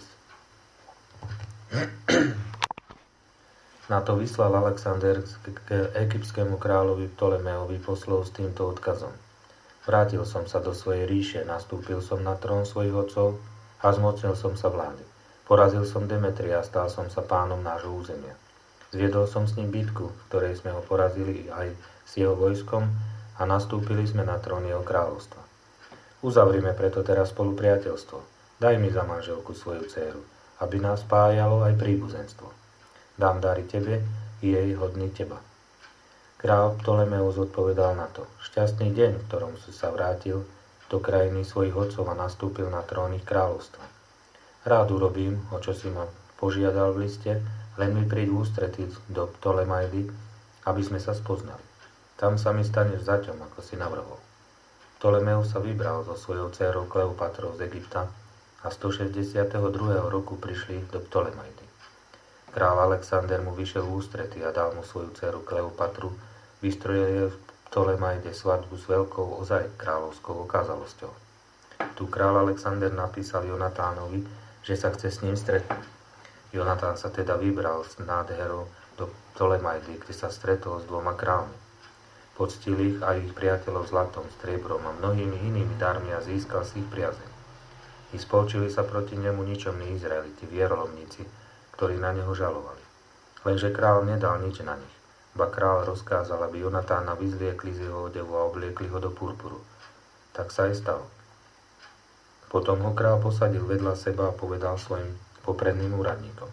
Na to vyslal Alexander k egyptskému kráľovi Ptolemeovi poslov s týmto odkazom. Vrátil som sa do svojej ríše, nastúpil som na trón svojich otcov a zmocnil som sa vlády. Porazil som Demetria a stal som sa pánom nášho územia. Zviedol som s ním bitku, v ktorej sme ho porazili aj s jeho vojskom a nastúpili sme na trón jeho kráľovstva. Uzavrime preto teraz spolu priateľstvo. Daj mi za manželku svoju dcéru, aby nás spájalo aj príbuzenstvo. Dám dary tebe i jej hodný teba. Král Ptolemeus odpovedal na to. Šťastný deň, v ktorom si sa vrátil do krajiny svojich otcov a nastúpil na trón ich kráľovstva. Rád urobím, o čo si ma požiadal v liste, len mi príď v ústrety do Ptolemajdy, aby sme sa spoznali. Tam sa mi staneš zaťom, ako si navrhol. Ptolemeus sa vybral so svojou dcérou Kleopatrou z Egypta a stošesťdesiateho druhého roku prišli do Ptolemajdy. Král Alexander mu vyšiel v ústrety a dal mu svoju dceru Kleopatru, vystrojil jej v Ptolemajde svadbu s veľkou ozaj kráľovskou okázalosťou. Tu král Alexander napísal Jonatánovi, že sa chce s ním stretnúť. Jonatán sa teda vybral s nádherou do Ptolemajdy, kde sa stretol s dvoma kráľmi. Poctil ich a ich priateľov zlatom, striebrom a mnohými inými darmi a získal si ich priazeň. I spolčili sa proti nemu ničomní Izraeliti, vierolomníci, ktorí na neho žalovali. Lenže král nedal nič na nich. Ba král rozkázal, aby Jonatána vyzliekli z jeho odevu a obliekli ho do purpuru. Tak sa aj stalo. Potom ho král posadil vedľa seba a povedal svojim popredným úradníkom: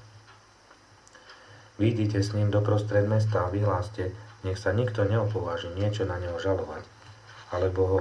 Výjdite s ním doprostred mesta a vyhláste, nech sa nikto neopováži niečo na neho žalovať, alebo ho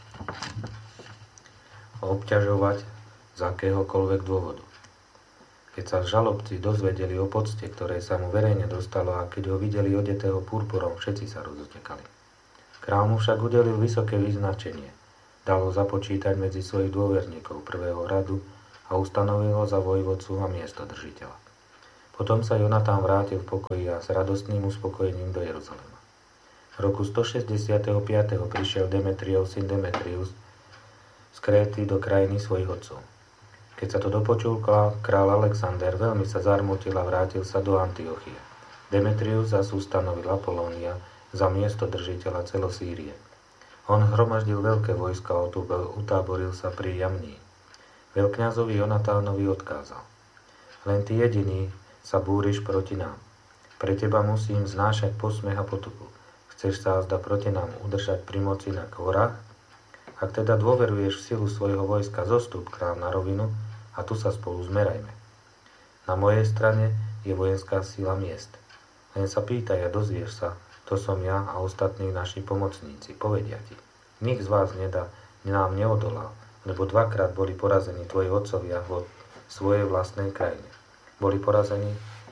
obťažovať z akéhokoľvek dôvodu. Keď sa žalobci dozvedeli o pocte, ktoré sa mu verejne dostalo, a keď ho videli odetého purpurom, všetci sa rozutekali. Král mu však udelil vysoké vyznačenie. Dal ho započítať medzi svojich dôverníkov prvého radu a ustanovil ho za vojvodcu a miestodržiteľa. Potom sa Jonatán vrátil v pokoji a s radostným uspokojením do Jeruzalema. V roku stošesťdesiatpäť prišiel Demetriov syn Demetrius z Kréty do krajiny svojich otcov. Keď sa to dopočul král Alexander, veľmi sa zarmutil a vrátil sa do Antiochie. Demetrius zas ustanovil Apolónia za miesto držiteľa celosýrie. On hromaždil veľké vojska a utáboril sa pri Jamní. Veľkňazovi Jonatánovi odkázal: Len ty jediný sa búriš proti nám. Pre teba musím znášať posmech a potupu. Chceš sa azda proti nám udržať pri moci na horách? Ak teda dôveruješ v silu svojho vojska, zostup k nám na rovinu a tu sa spolu zmerajme. Na mojej strane je vojenská sila miest. Len sa pýtaj a dozvieš sa, to som ja a ostatní naši pomocníci, povedia ti. Nik z vás nedá, nám neodolal, lebo dvakrát boli porazení tvoji otcovia vo svojej vlastnej krajine. Boli porazení,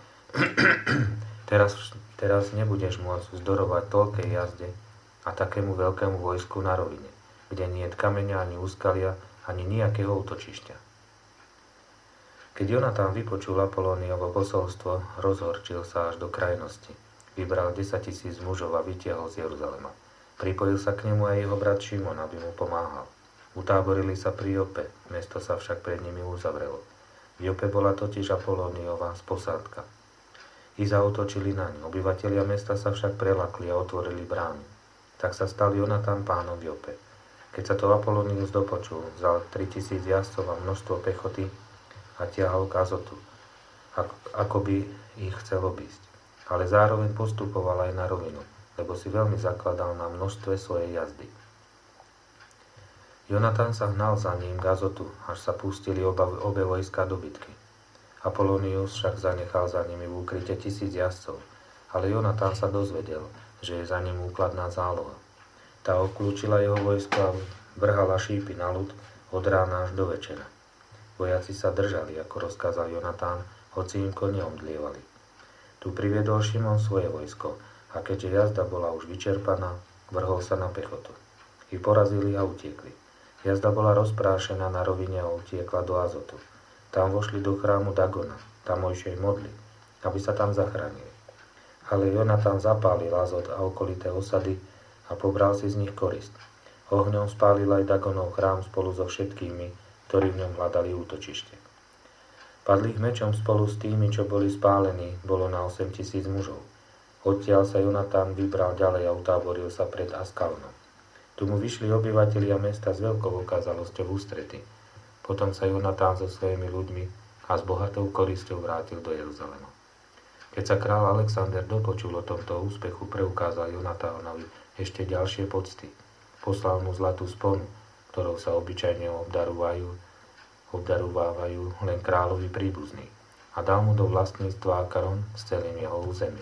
teraz, teraz nebudeš môcť vzdorovať toľkej jazde a takému veľkému vojsku na rovine, kde nie je kameňa ani úskalia, ani nejakého útočišťa. Keď Jonatán vypočul Apolóniovo posolstvo, rozhorčil sa až do krajnosti. Vybral desaťtisíc mužov a vytiahol z Jeruzalema. Pripojil sa k nemu aj jeho brat Šimon, aby mu pomáhal. Utáborili sa pri Jope, mesto sa však pred nimi uzavrelo. V Jope bola totiž Apolóniová posádka. I zaútočili na ňu. Obyvatelia mesta sa však prelakli a otvorili brány. Tak sa stal Jonatán pánom v Jope. Keď sa to Apolónius dopočul, vzal tritisíc jazdcov a množstvo pechoty a ťahal k Azotu, ako by ich chcel obísť. Ale zároveň postupoval aj na rovinu, lebo si veľmi zakladal na množstve svojej jazdy. Jonatán sa hnal za ním k Azotu, až sa pustili oba, obe vojska do bitky. Apolónius však zanechal za nimi v úkryte tisíc jazdcov, ale Jonatán sa dozvedel, že je za ním úkladná záloha. Tá obklúčila jeho vojsko a vrhala šípy na ľud od rána až do večera. Vojaci sa držali, ako rozkázal Jonatán, hoci im kone omdlievali. Tu priviedol Šimon svoje vojsko a keďže jazda bola už vyčerpaná, vrhol sa na pechotu. I porazili a utiekli. Jazda bola rozprášená na rovine a utiekla do Azotu. Tam vošli do chrámu Dagona, tamojšej modly, aby sa tam zachránili. Ale Jonatán zapálil Azot a okolité osady a pobral si z nich korist. Ohňom spálil aj Dagonov chrám spolu so všetkými, ktorí v ňom hľadali útočište. Padlých mečom spolu s tými, čo boli spálení, bolo na osem tisíc mužov. Odtiaľ sa Jonatán vybral ďalej a utáboril sa pred Askalonom. Tu mu vyšli obyvatelia mesta s veľkou okázalosťou v ústrety. Potom sa Jonatán so svojimi ľuďmi a s bohatou korisťou vrátil do Jeruzalema. Keď sa král Alexander dopočul o tomto úspechu, preukázal Jonatánovi ešte ďalšie pocty. Poslal mu zlatú sponu, ktorou sa obyčajne obdarúvajú obdarovávajú len kráľovi príbuzní a dal mu do vlastníctva Akaron s celým jeho územím.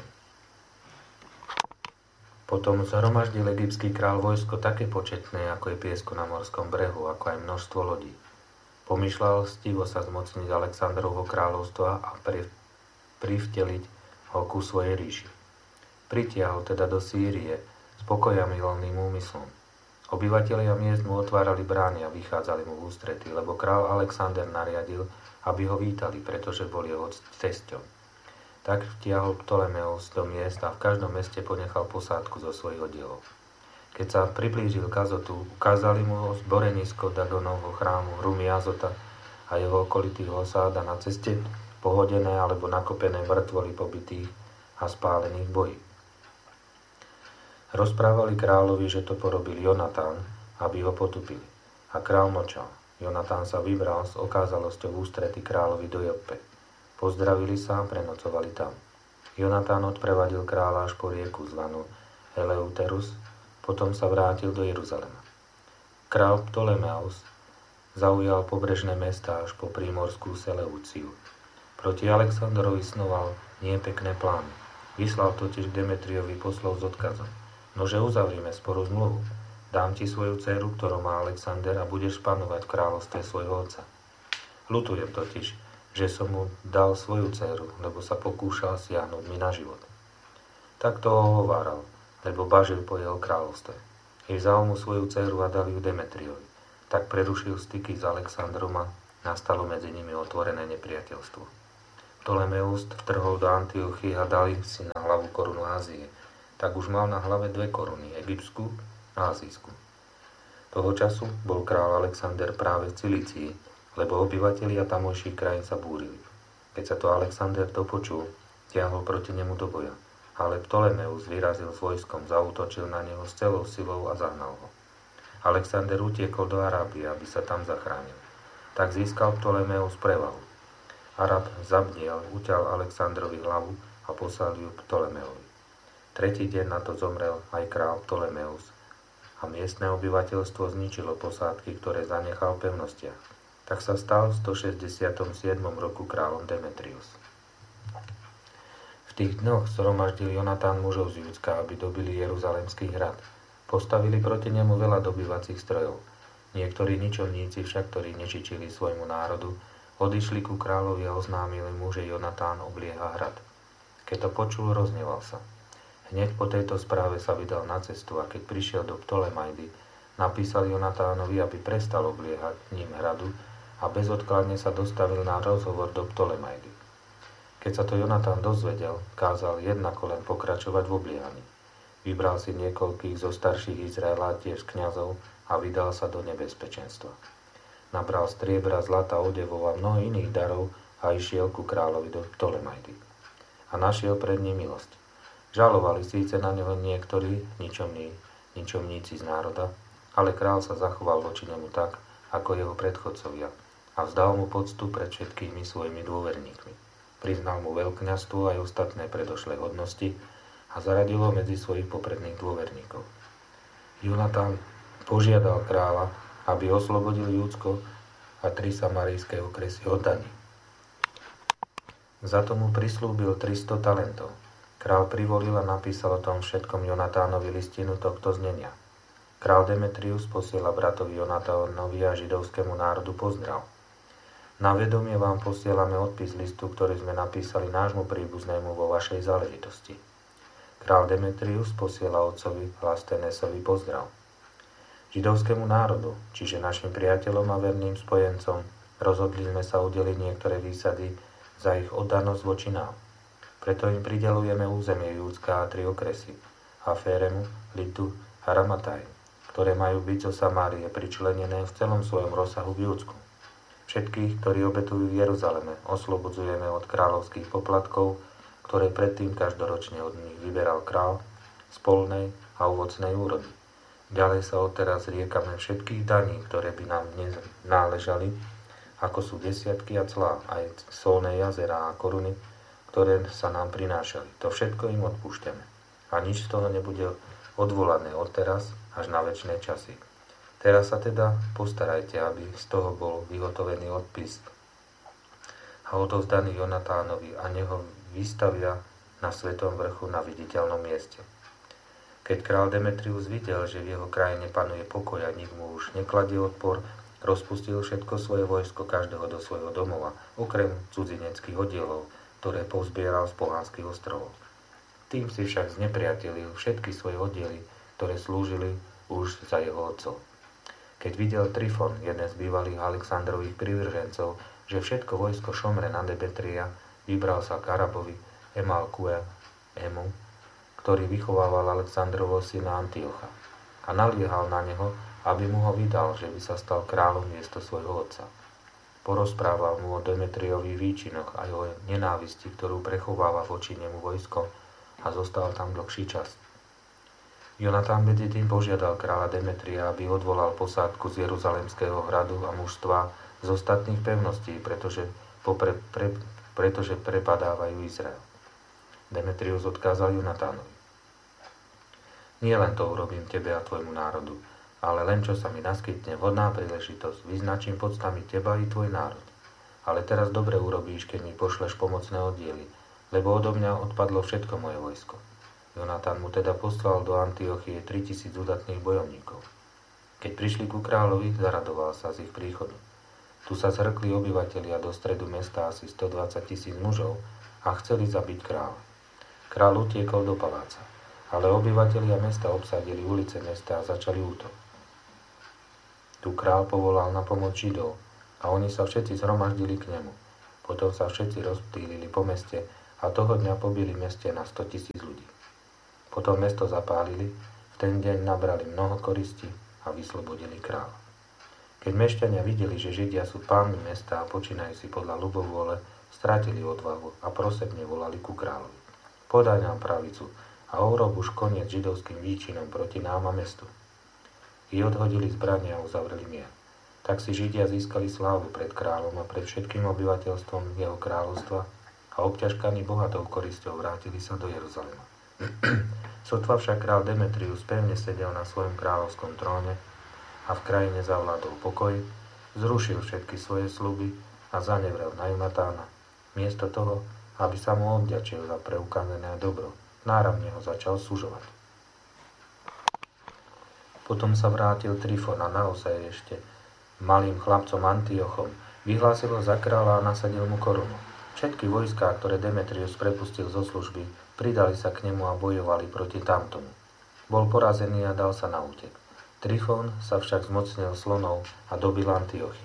Potom zhromaždil egyptský kráľ vojsko také početné, ako je piesko na morskom brehu, ako aj množstvo lodí. Pomýšľal stivo sa zmocniť Alexandrovho kráľovstva a pri, privteliť ho ku svojej ríši. Pritiahol teda do Sýrie s pokojamilným úmyslom. Obyvatelia miest mu otvárali brány a vychádzali mu v ústrety, lebo král Alexander nariadil, aby ho vítali, pretože bol jeho tesťom. Tak vtiahol Ptolemeus do miesta a v každom meste ponechal posádku zo svojich oddielov. Keď sa priblížil k Azotu, ukázali mu ho zborenisko Dagonovho chrámu, hrumy Azota a jeho okolitých osád a na ceste pohodené alebo nakopené mŕtvoly pobitých a spálených bojí. Rozprávali kráľovi, že to porobil Jonatán, aby ho potupili. A kráľ mlčal. Jonatán sa vybral s okázalosťou v ústrety kráľovi do Joppe. Pozdravili sa a prenocovali tam. Jonatán odprevadil kráľa až po rieku zvanú Eleuterus, potom sa vrátil do Jeruzalema. Král Ptolemeus zaujal pobrežné mestá až po prímorskú Seleuciu. Proti Alexandrovi snoval nepekné plány. Vyslal totiž Demetriovi poslov s odkazom: Nože uzavrime sporu zmluvu. Dám ti svoju dceru, ktorú má Alexander, a budeš panovať v kráľovstve svojho otca. Ľutujem totiž, že som mu dal svoju dceru, lebo sa pokúšal siahnuť mi na život. Tak to ohováral, lebo bažil po jeho kráľovstve. I vzal mu svoju dceru a dal ju Demetriovi. Tak prerušil styky s Alexandrom a nastalo medzi nimi otvorené nepriateľstvo. Ptolemeus vtrhol do Antiochie a dal im si na hlavu korunu Ázie. Tak už mal na hlave dve koruny, egyptskú a azijskú. Toho času bol král Alexander práve v Cilícii, lebo obyvatelia tamojších krajín sa búrili. Keď sa to Alexander dopočul, tiahol proti nemu do boja, ale Ptolemeus vyrazil s vojskom, zaútočil na neho s celou silou a zahnal ho. Alexander utiekol do Arábie, aby sa tam zachránil. Tak získal Ptolemeus prevahu. Arab zabdiel, uťal Alexandrovi hlavu a poslal ju Ptolemeovi. Tretí deň na to zomrel aj král Ptolemeus a miestne obyvateľstvo zničilo posádky, ktoré zanechal v pevnostiach. Tak sa stal v stošesťdesiatom siedmom roku kráľom Demetrius. V tých dňoch zhromaždil Jonatán mužov z Júdska, aby dobili Jeruzalemský hrad. Postavili proti nemu veľa dobývacích strojov. Niektorí ničomníci však, ktorí nečičili svojmu národu, odišli ku kráľovi a oznámili mu, že Jonatán oblieha hrad. Keď to počul, rozneval sa. Hneď po tejto správe sa vydal na cestu a keď prišiel do Ptolemajdy, napísal Jonatánovi, aby prestal obliehať ním hradu a bezodkladne sa dostavil na rozhovor do Ptolemajdy. Keď sa to Jonatán dozvedel, kázal jednako len pokračovať v obliehaní. Vybral si niekoľkých zo starších Izraelát, tiež kňazov, a vydal sa do nebezpečenstva. Nabral striebra, zlata, odevov a mnoho iných darov a išiel ku kráľovi do Ptolemajdy. A našiel pred ním milosť. Žalovali síce na neho niektorí ničomní, ničomníci z národa, ale král sa zachoval voči nemu tak, ako jeho predchodcovia, a vzdal mu poctu pred všetkými svojimi dôverníkmi. Priznal mu veľkňazstvo aj ostatné predošlé hodnosti a zaradil ho medzi svojich popredných dôverníkov. Jonatán požiadal kráľa, aby oslobodil Júdsko a tri samarijské okresy od daní. Za to mu prislúbil tristo talentov. Král privolil a napísal o tom všetkom Jonatánovi listinu tohto znenia. Král Demetrius posiela bratovi Jonatánovi a židovskému národu pozdrav. Na vedomie vám posielame odpis listu, ktorý sme napísali nášmu príbuznému vo vašej záležitosti. Král Demetrius posiela otcovi Lastenesovi pozdrav. Židovskému národu, čiže našim priateľom a verným spojencom, rozhodli sme sa udeliť niektoré výsady za ich oddanosť voči nám. Preto im prideľujeme územie Júdska a tri okresy, Aféremu, Litu a Ramataj, ktoré majú byť zo Samárie pričlenené v celom svojom rozsahu v Júdsku. Všetkých, ktorí obetujú v Jeruzaleme, oslobodzujeme od kráľovských poplatkov, ktoré predtým každoročne od nich vyberal král, z polnej a ovocnej úrody. Ďalej sa odteraz riekame všetkých daní, ktoré by nám dnes náležali, ako sú desiatky a clá, aj solné jazerá a koruny, ktoré sa nám prinášali. To všetko im odpúšťame. A nič z toho nebude odvolané odteraz až na večné časy. Teraz sa teda postarajte, aby z toho bol vyhotovený odpis a odovzdaný Jonatánovi a neho vystavia na svetom vrchu na viditeľnom mieste. Keď král Demetrius videl, že v jeho krajine panuje pokoj a nik mu už nekladie odpor, rozpustil všetko svoje vojsko každého do svojho domova, okrem cudzineckých oddielov, ktoré povzbieral z pohanských ostrovov. Tým si však znepriatelil všetky svoje oddiely, ktoré slúžili už za jeho otcov. Keď videl Trifon, jeden z bývalých Alexandrových privržencov, že všetko vojsko šomre na Demetria, vybral sa k Arabovi Emalkue Emu, ktorý vychovával Alexandrovo syna Antiocha, a naliehal na neho, aby mu ho vydal, že by sa stal kráľom miesto svojho otca. Porozprával mu o Demetriových výčinoch a o nenávisti, ktorú prechováva voči nemu vojsko, a zostal tam dlhší čas. Jonatán medzi tým požiadal kráľa Demetria, aby odvolal posádku z Jeruzalemského hradu a mužstva z ostatných pevností, pretože, popre, pre, pretože prepadávajú Izrael. Demetrius odkázal Jonatánovi: Nie len to urobím tebe a tvojmu národu, ale len čo sa mi naskytne vhodná príležitosť, vyznačím podstami teba i tvoj národ. Ale teraz dobre urobíš, keď mi pošleš pomocné oddiely, lebo odo mňa odpadlo všetko moje vojsko. Jonatán mu teda poslal do Antiochie tritisíc udatných bojovníkov. Keď prišli ku kráľovi, zaradoval sa z ich príchodu. Tu sa zhrkli obyvatelia do stredu mesta asi stodvadsať tisíc mužov a chceli zabiť kráľa. Kráľ utiekol do paláca, ale obyvatelia mesta obsadili ulice mesta a začali útok. Tu kráľ povolal na pomoc Židov a oni sa všetci zhromaždili k nemu. Potom sa všetci rozptýlili po meste a toho dňa pobili meste na sto tisíc ľudí. Potom mesto zapálili, v ten deň nabrali mnoho koristi a vyslobodili kráľa. Keď mešťania videli, že Židia sú pánmi mesta a počínajú si podľa ľubovôle, strátili odvahu a prosebne volali ku kráľovi. Podaj nám pravicu a urob už koniec židovským výčinom proti nám a mestu. I odhodili zbrania a uzavreli mier. Tak si Židia získali slávu pred kráľom a pred všetkým obyvateľstvom jeho kráľovstva a obťažkaní bohatou korisťou vrátili sa do Jeruzalema. Sotva však král Demetrius pevne sedel na svojom kráľovskom tróne a v krajine zavládol pokoj, zrušil všetky svoje sľuby a zanevrel na Jonatána. Miesto toho, aby sa mu odďačil za preukázané dobro, náramne ho začal sužovať. Potom sa vrátil Trifon a naozaj ešte malým chlapcom Antiochom vyhlásil ho za kráľa a nasadil mu korunu. Všetky vojská, ktoré Demetrius prepustil zo služby, pridali sa k nemu a bojovali proti tamtomu. Bol porazený a dal sa na útek. Trifón sa však zmocnil slonov a dobil Antiochiu.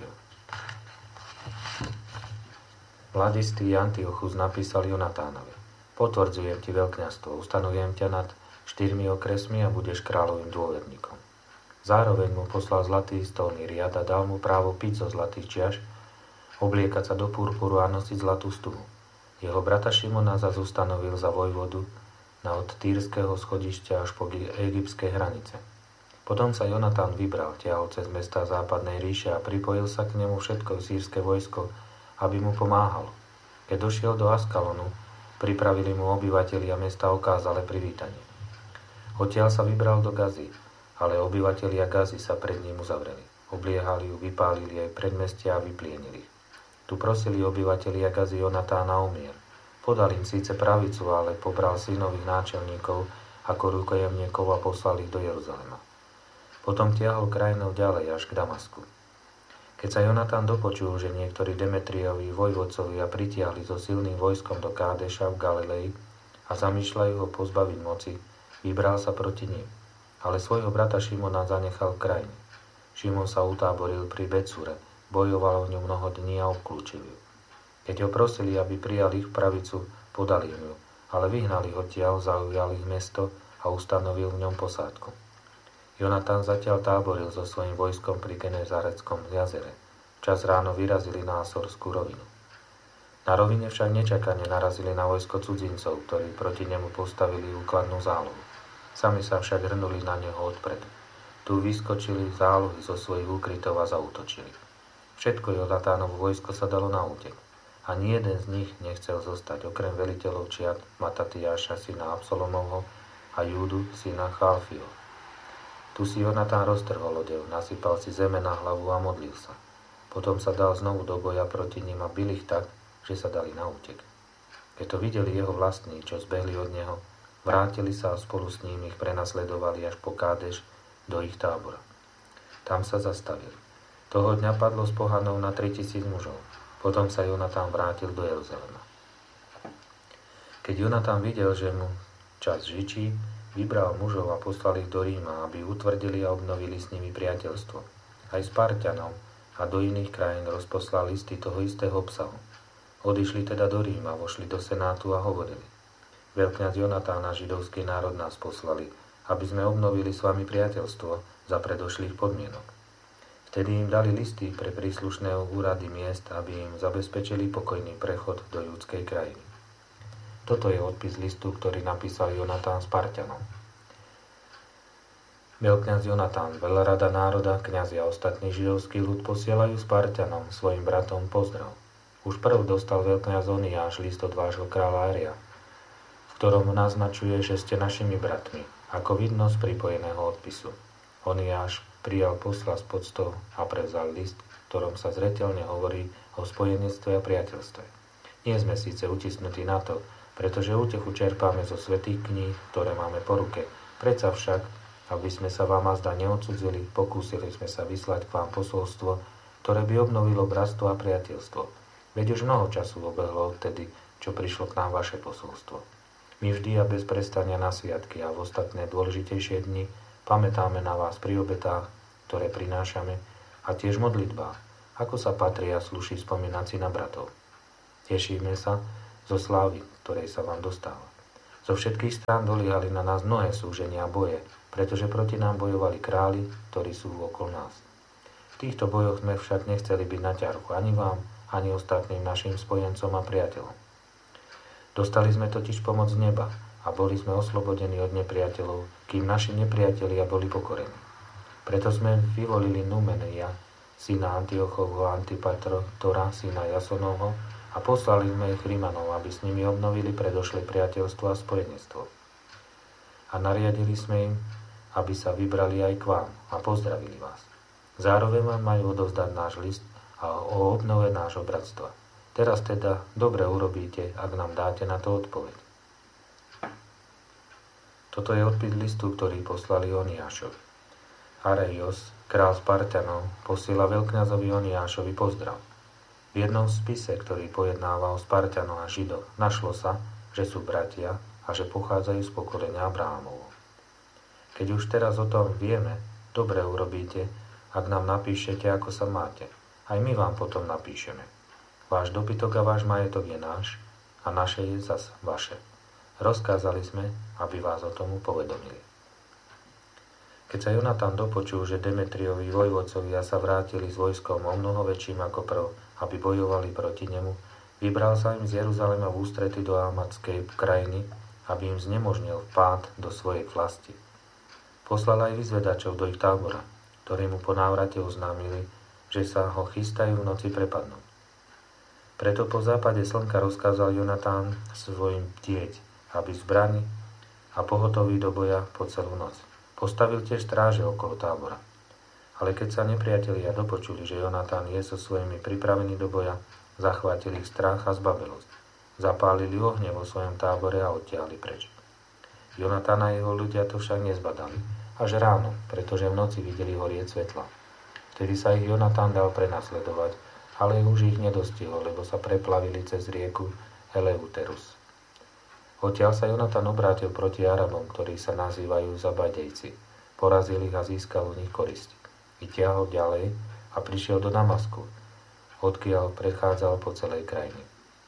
Mladistý Antiochus napísal Jonatánovi: Potvrdzujem ti veľkňazstvo, ustanovujem ťa nad štyrmi okresmi a budeš kráľovým dôverníkom. Zároveň mu poslal zlatý stolný riad a dal mu právo piť zo zlatých čiaš, obliekať sa do purpuru a nosiť zlatú stuhu. Jeho brata Šimona zas ustanovil za vojvodu na od Týrskeho schodišťa až po egyptské hranice. Potom sa Jonatán vybral, ťahol cez mestá západnej ríše a pripojil sa k nemu všetko sýrske vojsko, aby mu pomáhalo. Keď došiel do Askalonu, pripravili mu obyvatelia mesta okázale privítanie. Odtiaľ sa vybral do Gazy, ale obyvatelia Gazy sa pred ním uzavreli. Obliehali ju, vypálili aj predmestia a vyplienili. Tu prosili obyvatelia Gazy Jonatána o mier. Podal im síce pravicu, ale pobral synových náčelníkov ako rukojemníkov a poslal ich do Jeruzalema. Potom tiahol krajinou ďalej až k Damasku. Keď sa Jonatán dopočul, že niektorí Demetriovi vojvodcovia pritiahli so silným vojskom do Kádeša v Galilei a zamýšľajú ho pozbaviť moci, vybral sa proti ním, ale svojho brata Šimona zanechal v krajine. Šimon sa utáboril pri Becure, bojoval o ňu mnoho dní a obklúčil ju. Keď ho prosili, aby prijali ich pravicu, podali im ju, ale vyhnali ho tiaľ, zaujal ich mesto a ustanovil v ňom posádku. Jonatán zatiaľ táboril so svojím vojskom pri Genezareckom jazere. Čas ráno vyrazili na Asorskú rovinu. Na rovine však nečakane narazili na vojsko cudzincov, ktorí proti nemu postavili úkladnú zálohu. Sami sa však hrnuli na neho odpredu. Tu vyskočili zálohy zo svojich úkrytov a zaútočili. Všetko Jonatánovo vojsko sa dalo na útek. Ani jeden z nich nechcel zostať, okrem veliteľov čiat Matatiáša, syna Absalomovho, a Júdu, syna Chalfio. Tu si Jonatán roztrhol odev, nasypal si zeme na hlavu a modlil sa. Potom sa dal znovu do boja proti nim a bil ich tak, že sa dali na útek. Keď to videli jeho vlastní, čo zbehli od neho, vrátili sa a spolu s ním ich prenasledovali až po Kádeš do ich tábora. Tam sa zastavili. Toho dňa padlo z pohanov na tritisíc mužov. Potom sa Jonatán vrátil do Jeruzalema. Keď Jonatán videl, že mu čas žičí, vybral mužov a poslal ich do Ríma, aby utvrdili a obnovili s nimi priateľstvo. Aj Sparťanov a do iných krajín rozposlal listy toho istého obsahu. Odišli teda do Ríma, vošli do senátu a hovorili: Veľkňaz Jonatán a židovský národ nás poslali, aby sme obnovili s vami priateľstvo za predošlých podmienok. Vtedy im dali listy pre príslušné úrady miest, aby im zabezpečili pokojný prechod do judskej krajiny. Toto je odpis listu, ktorý napísal Jonatán Sparťanom. Veľkňaz Jonatán, veľrada národa, kňazi a ostatný židovský ľud posielajú Sparťanom, svojim bratom, pozdrav. Už prv dostal veľkňaz Oniáš list od vášho kráľa Aria, v ktorom naznačuje, že ste našimi bratmi, ako vidno z pripojeného odpisu. Oniáš prijal posla s poctou a prevzal list, v ktorom sa zreteľne hovorí o spojenectve a priateľstve. Nie sme síce utisnutí na to, pretože útechu čerpáme zo svätých kníh, ktoré máme po ruke. Predsa však, aby sme sa vám azda neodcudzili, pokúsili sme sa vyslať k vám posolstvo, ktoré by obnovilo bratstvo a priateľstvo. Veď už mnoho času obehlo odtedy, čo prišlo k nám vaše posolstvo. My vždy a bez prestania na sviatky a v ostatné dôležitejšie dni pamätáme na vás pri obetách, ktoré prinášame, a tiež modlitbách, ako sa patrí a slúši spomínať si na bratov. Tešíme sa zo slávy, ktorej sa vám dostáva. Zo všetkých strán doliehali na nás mnohé súženia a boje, pretože proti nám bojovali králi, ktorí sú okolo nás. V týchto bojoch sme však nechceli byť na ťarchu ani vám, ani ostatným našim spojencom a priateľom. Dostali sme totiž pomoc z neba a boli sme oslobodení od nepriateľov, kým naši nepriatelia boli pokorení. Preto sme vyvolili Numenia, syna Antiochovho Antipatora, syna Jasonovho, a poslali sme ich Rimanov, aby s nimi obnovili predošlé priateľstvo a spojenectvo. A nariadili sme im, aby sa vybrali aj k vám a pozdravili vás. Zároveň vám majú odovzdať náš list a o obnove nášho bratstva. Teraz teda dobre urobíte, ak nám dáte na to odpoveď. Toto je odpis listu, ktorý poslali Oniášovi. Areios, král Spartanov, posiela veľkňazovi Oniášovi pozdrav. V jednom spise, ktorý pojednáva o Spartanoch a Židoch, našlo sa, že sú bratia a že pochádzajú z pokolenia Abrahamovo. Keď už teraz o tom vieme, dobre urobíte, ak nám napíšete, ako sa máte. Aj my vám potom napíšeme. Váš dobytok a váš majetok je náš a naše je zas vaše. Rozkázali sme, aby vás o tomu povedomili. Keď sa Jonatan dopočul, že Demetriovi vojvodcovia sa vrátili s vojskom o mnoho väčším ako prv, aby bojovali proti nemu, vybral sa im z Jeruzalema v ústrety do Amatskej krajiny, aby im znemožnil vpád do svojej vlasti. Poslal aj vyzvedačov do ich tábora, ktorí mu po návrate oznámili, že sa ho chystajú v noci prepadnúť. Preto po západe slnka rozkázal Jonatán svojim dieť, aby zbrani a pohotoví do boja po celú noc. Postavil tiež stráže okolo tábora. Ale keď sa nepriatelia dopočuli, že Jonatán je so svojimi pripravení do boja, zachvátili ich strach a zbabelosť. Zapálili ohne vo svojom tábore a odtiahli preč. Jonatán a jeho ľudia to však nezbadali. Až ráno, pretože v noci videli horieť svetla. Vtedy sa ich Jonatán dal prenasledovať, ale už ich nedostihol, lebo sa preplavili cez rieku Eleuterus. Odtiaľ sa Jonatán obrátil proti Arabom, ktorí sa nazývajú Zabadejci. Porazil ich a získal u nich korisť. Vytiahol ďalej a prišiel do Damasku, odkiaľ prechádzal po celej krajine.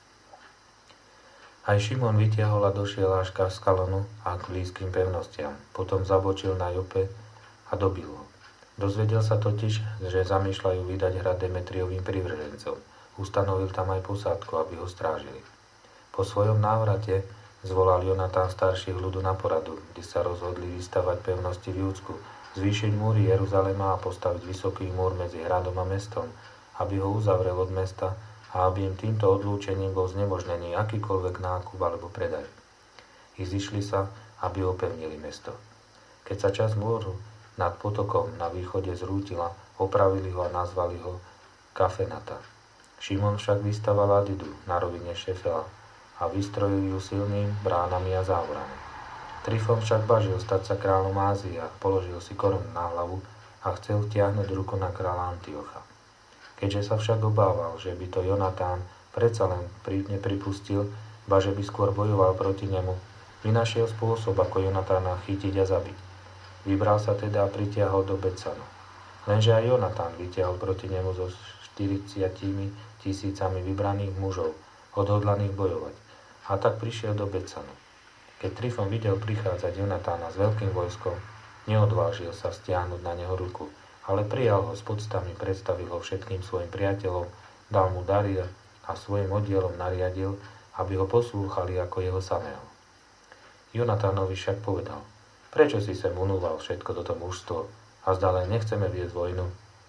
Aj Šimon vytiahol a došiel až k Askalonu a k blízkym pevnostiam. Potom zabočil na Jope a dobil ho. Dozvedel sa totiž, že zamýšľajú vydať hrad Demetriovým privržencom. Ustanovil tam aj posádku, aby ho strážili. Po svojom návrate zvolal Jonatán starších ľudu na poradu, kde sa rozhodli vystavať pevnosti v Júdsku, zvýšiť múry Jeruzalema a postaviť vysoký múr medzi hradom a mestom, aby ho uzavrel od mesta a aby im týmto odlúčením bol znemožnený akýkoľvek nákup alebo predaj. I zišli sa, aby opevnili mesto. Keď sa časť múru nad potokom na východe zrútila, opravili ho a nazvali ho Kafenata. Šimon však vystaval Adidu na rovine Šefela a vystrojil ju silným bránami a závorami. Trifon však bažil stať sa kráľom Ázie a položil si korunu na hlavu a chcel vtiahnuť ruku na kráľa Antiocha. Keďže sa však obával, že by to Jonatán predsa len nepripustil, ba že by skôr bojoval proti nemu, vynašiel spôsob, ako Jonatána chytiť a zabiť. Vybral sa teda a pritiahol do Becanu. Lenže aj Jonatán vytiahol proti nemu so štyridsiatimi tisícami vybraných mužov, odhodlaných bojovať. A tak prišiel do Becanu. Keď Trifon videl prichádzať Jonatána s veľkým vojskom, neodvážil sa stiahnuť na neho ruku, ale prijal ho s podstami, predstavil ho všetkým svojim priateľom, dal mu dary a svojim oddielom nariadil, aby ho poslúchali ako jeho samého. Jonatánovi však povedal: prečo si sem unúval všetko toto mužstvo a zdá len nechceme viesť vojnu?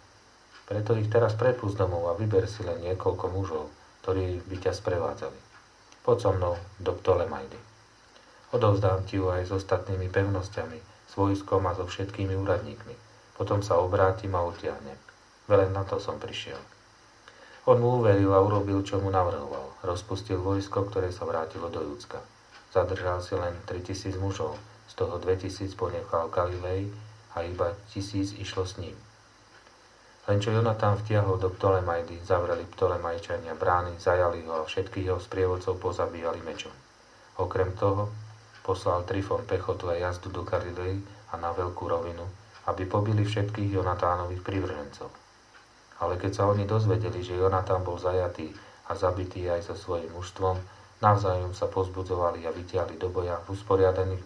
Preto ich teraz prepust domov a vyber si len niekoľko mužov, ktorí by ťa sprevádzali. Poď so mnou do Ptolemajdy. Odovzdám ti ju aj s ostatnými pevnosťami, s vojskom a so všetkými úradníkmi. Potom sa obrátim a utiahnem. Velen na to som prišiel. On mu uveril a urobil, čo mu navrhoval. Rozpustil vojsko, ktoré sa vrátilo do Judska. Zadržal si len tritisíc mužov, z toho dvetisíc ponechal v Galilei a iba tisíc išlo s ním. Len čo Jonatán vtiahol do Ptolemajdy, zavreli Ptolemajčania brány, zajali ho a všetkých jeho sprievodcov pozabíjali mečom. Okrem toho poslal Trifon pechotu a jazdu do Galilei a na veľkú rovinu, aby pobili všetkých Jonatánových privržencov. Ale keď sa oni dozvedeli, že Jonatán bol zajatý a zabitý aj so svojím mužstvom, navzájom sa pozbudzovali a vytiahli do boja v usporiadaných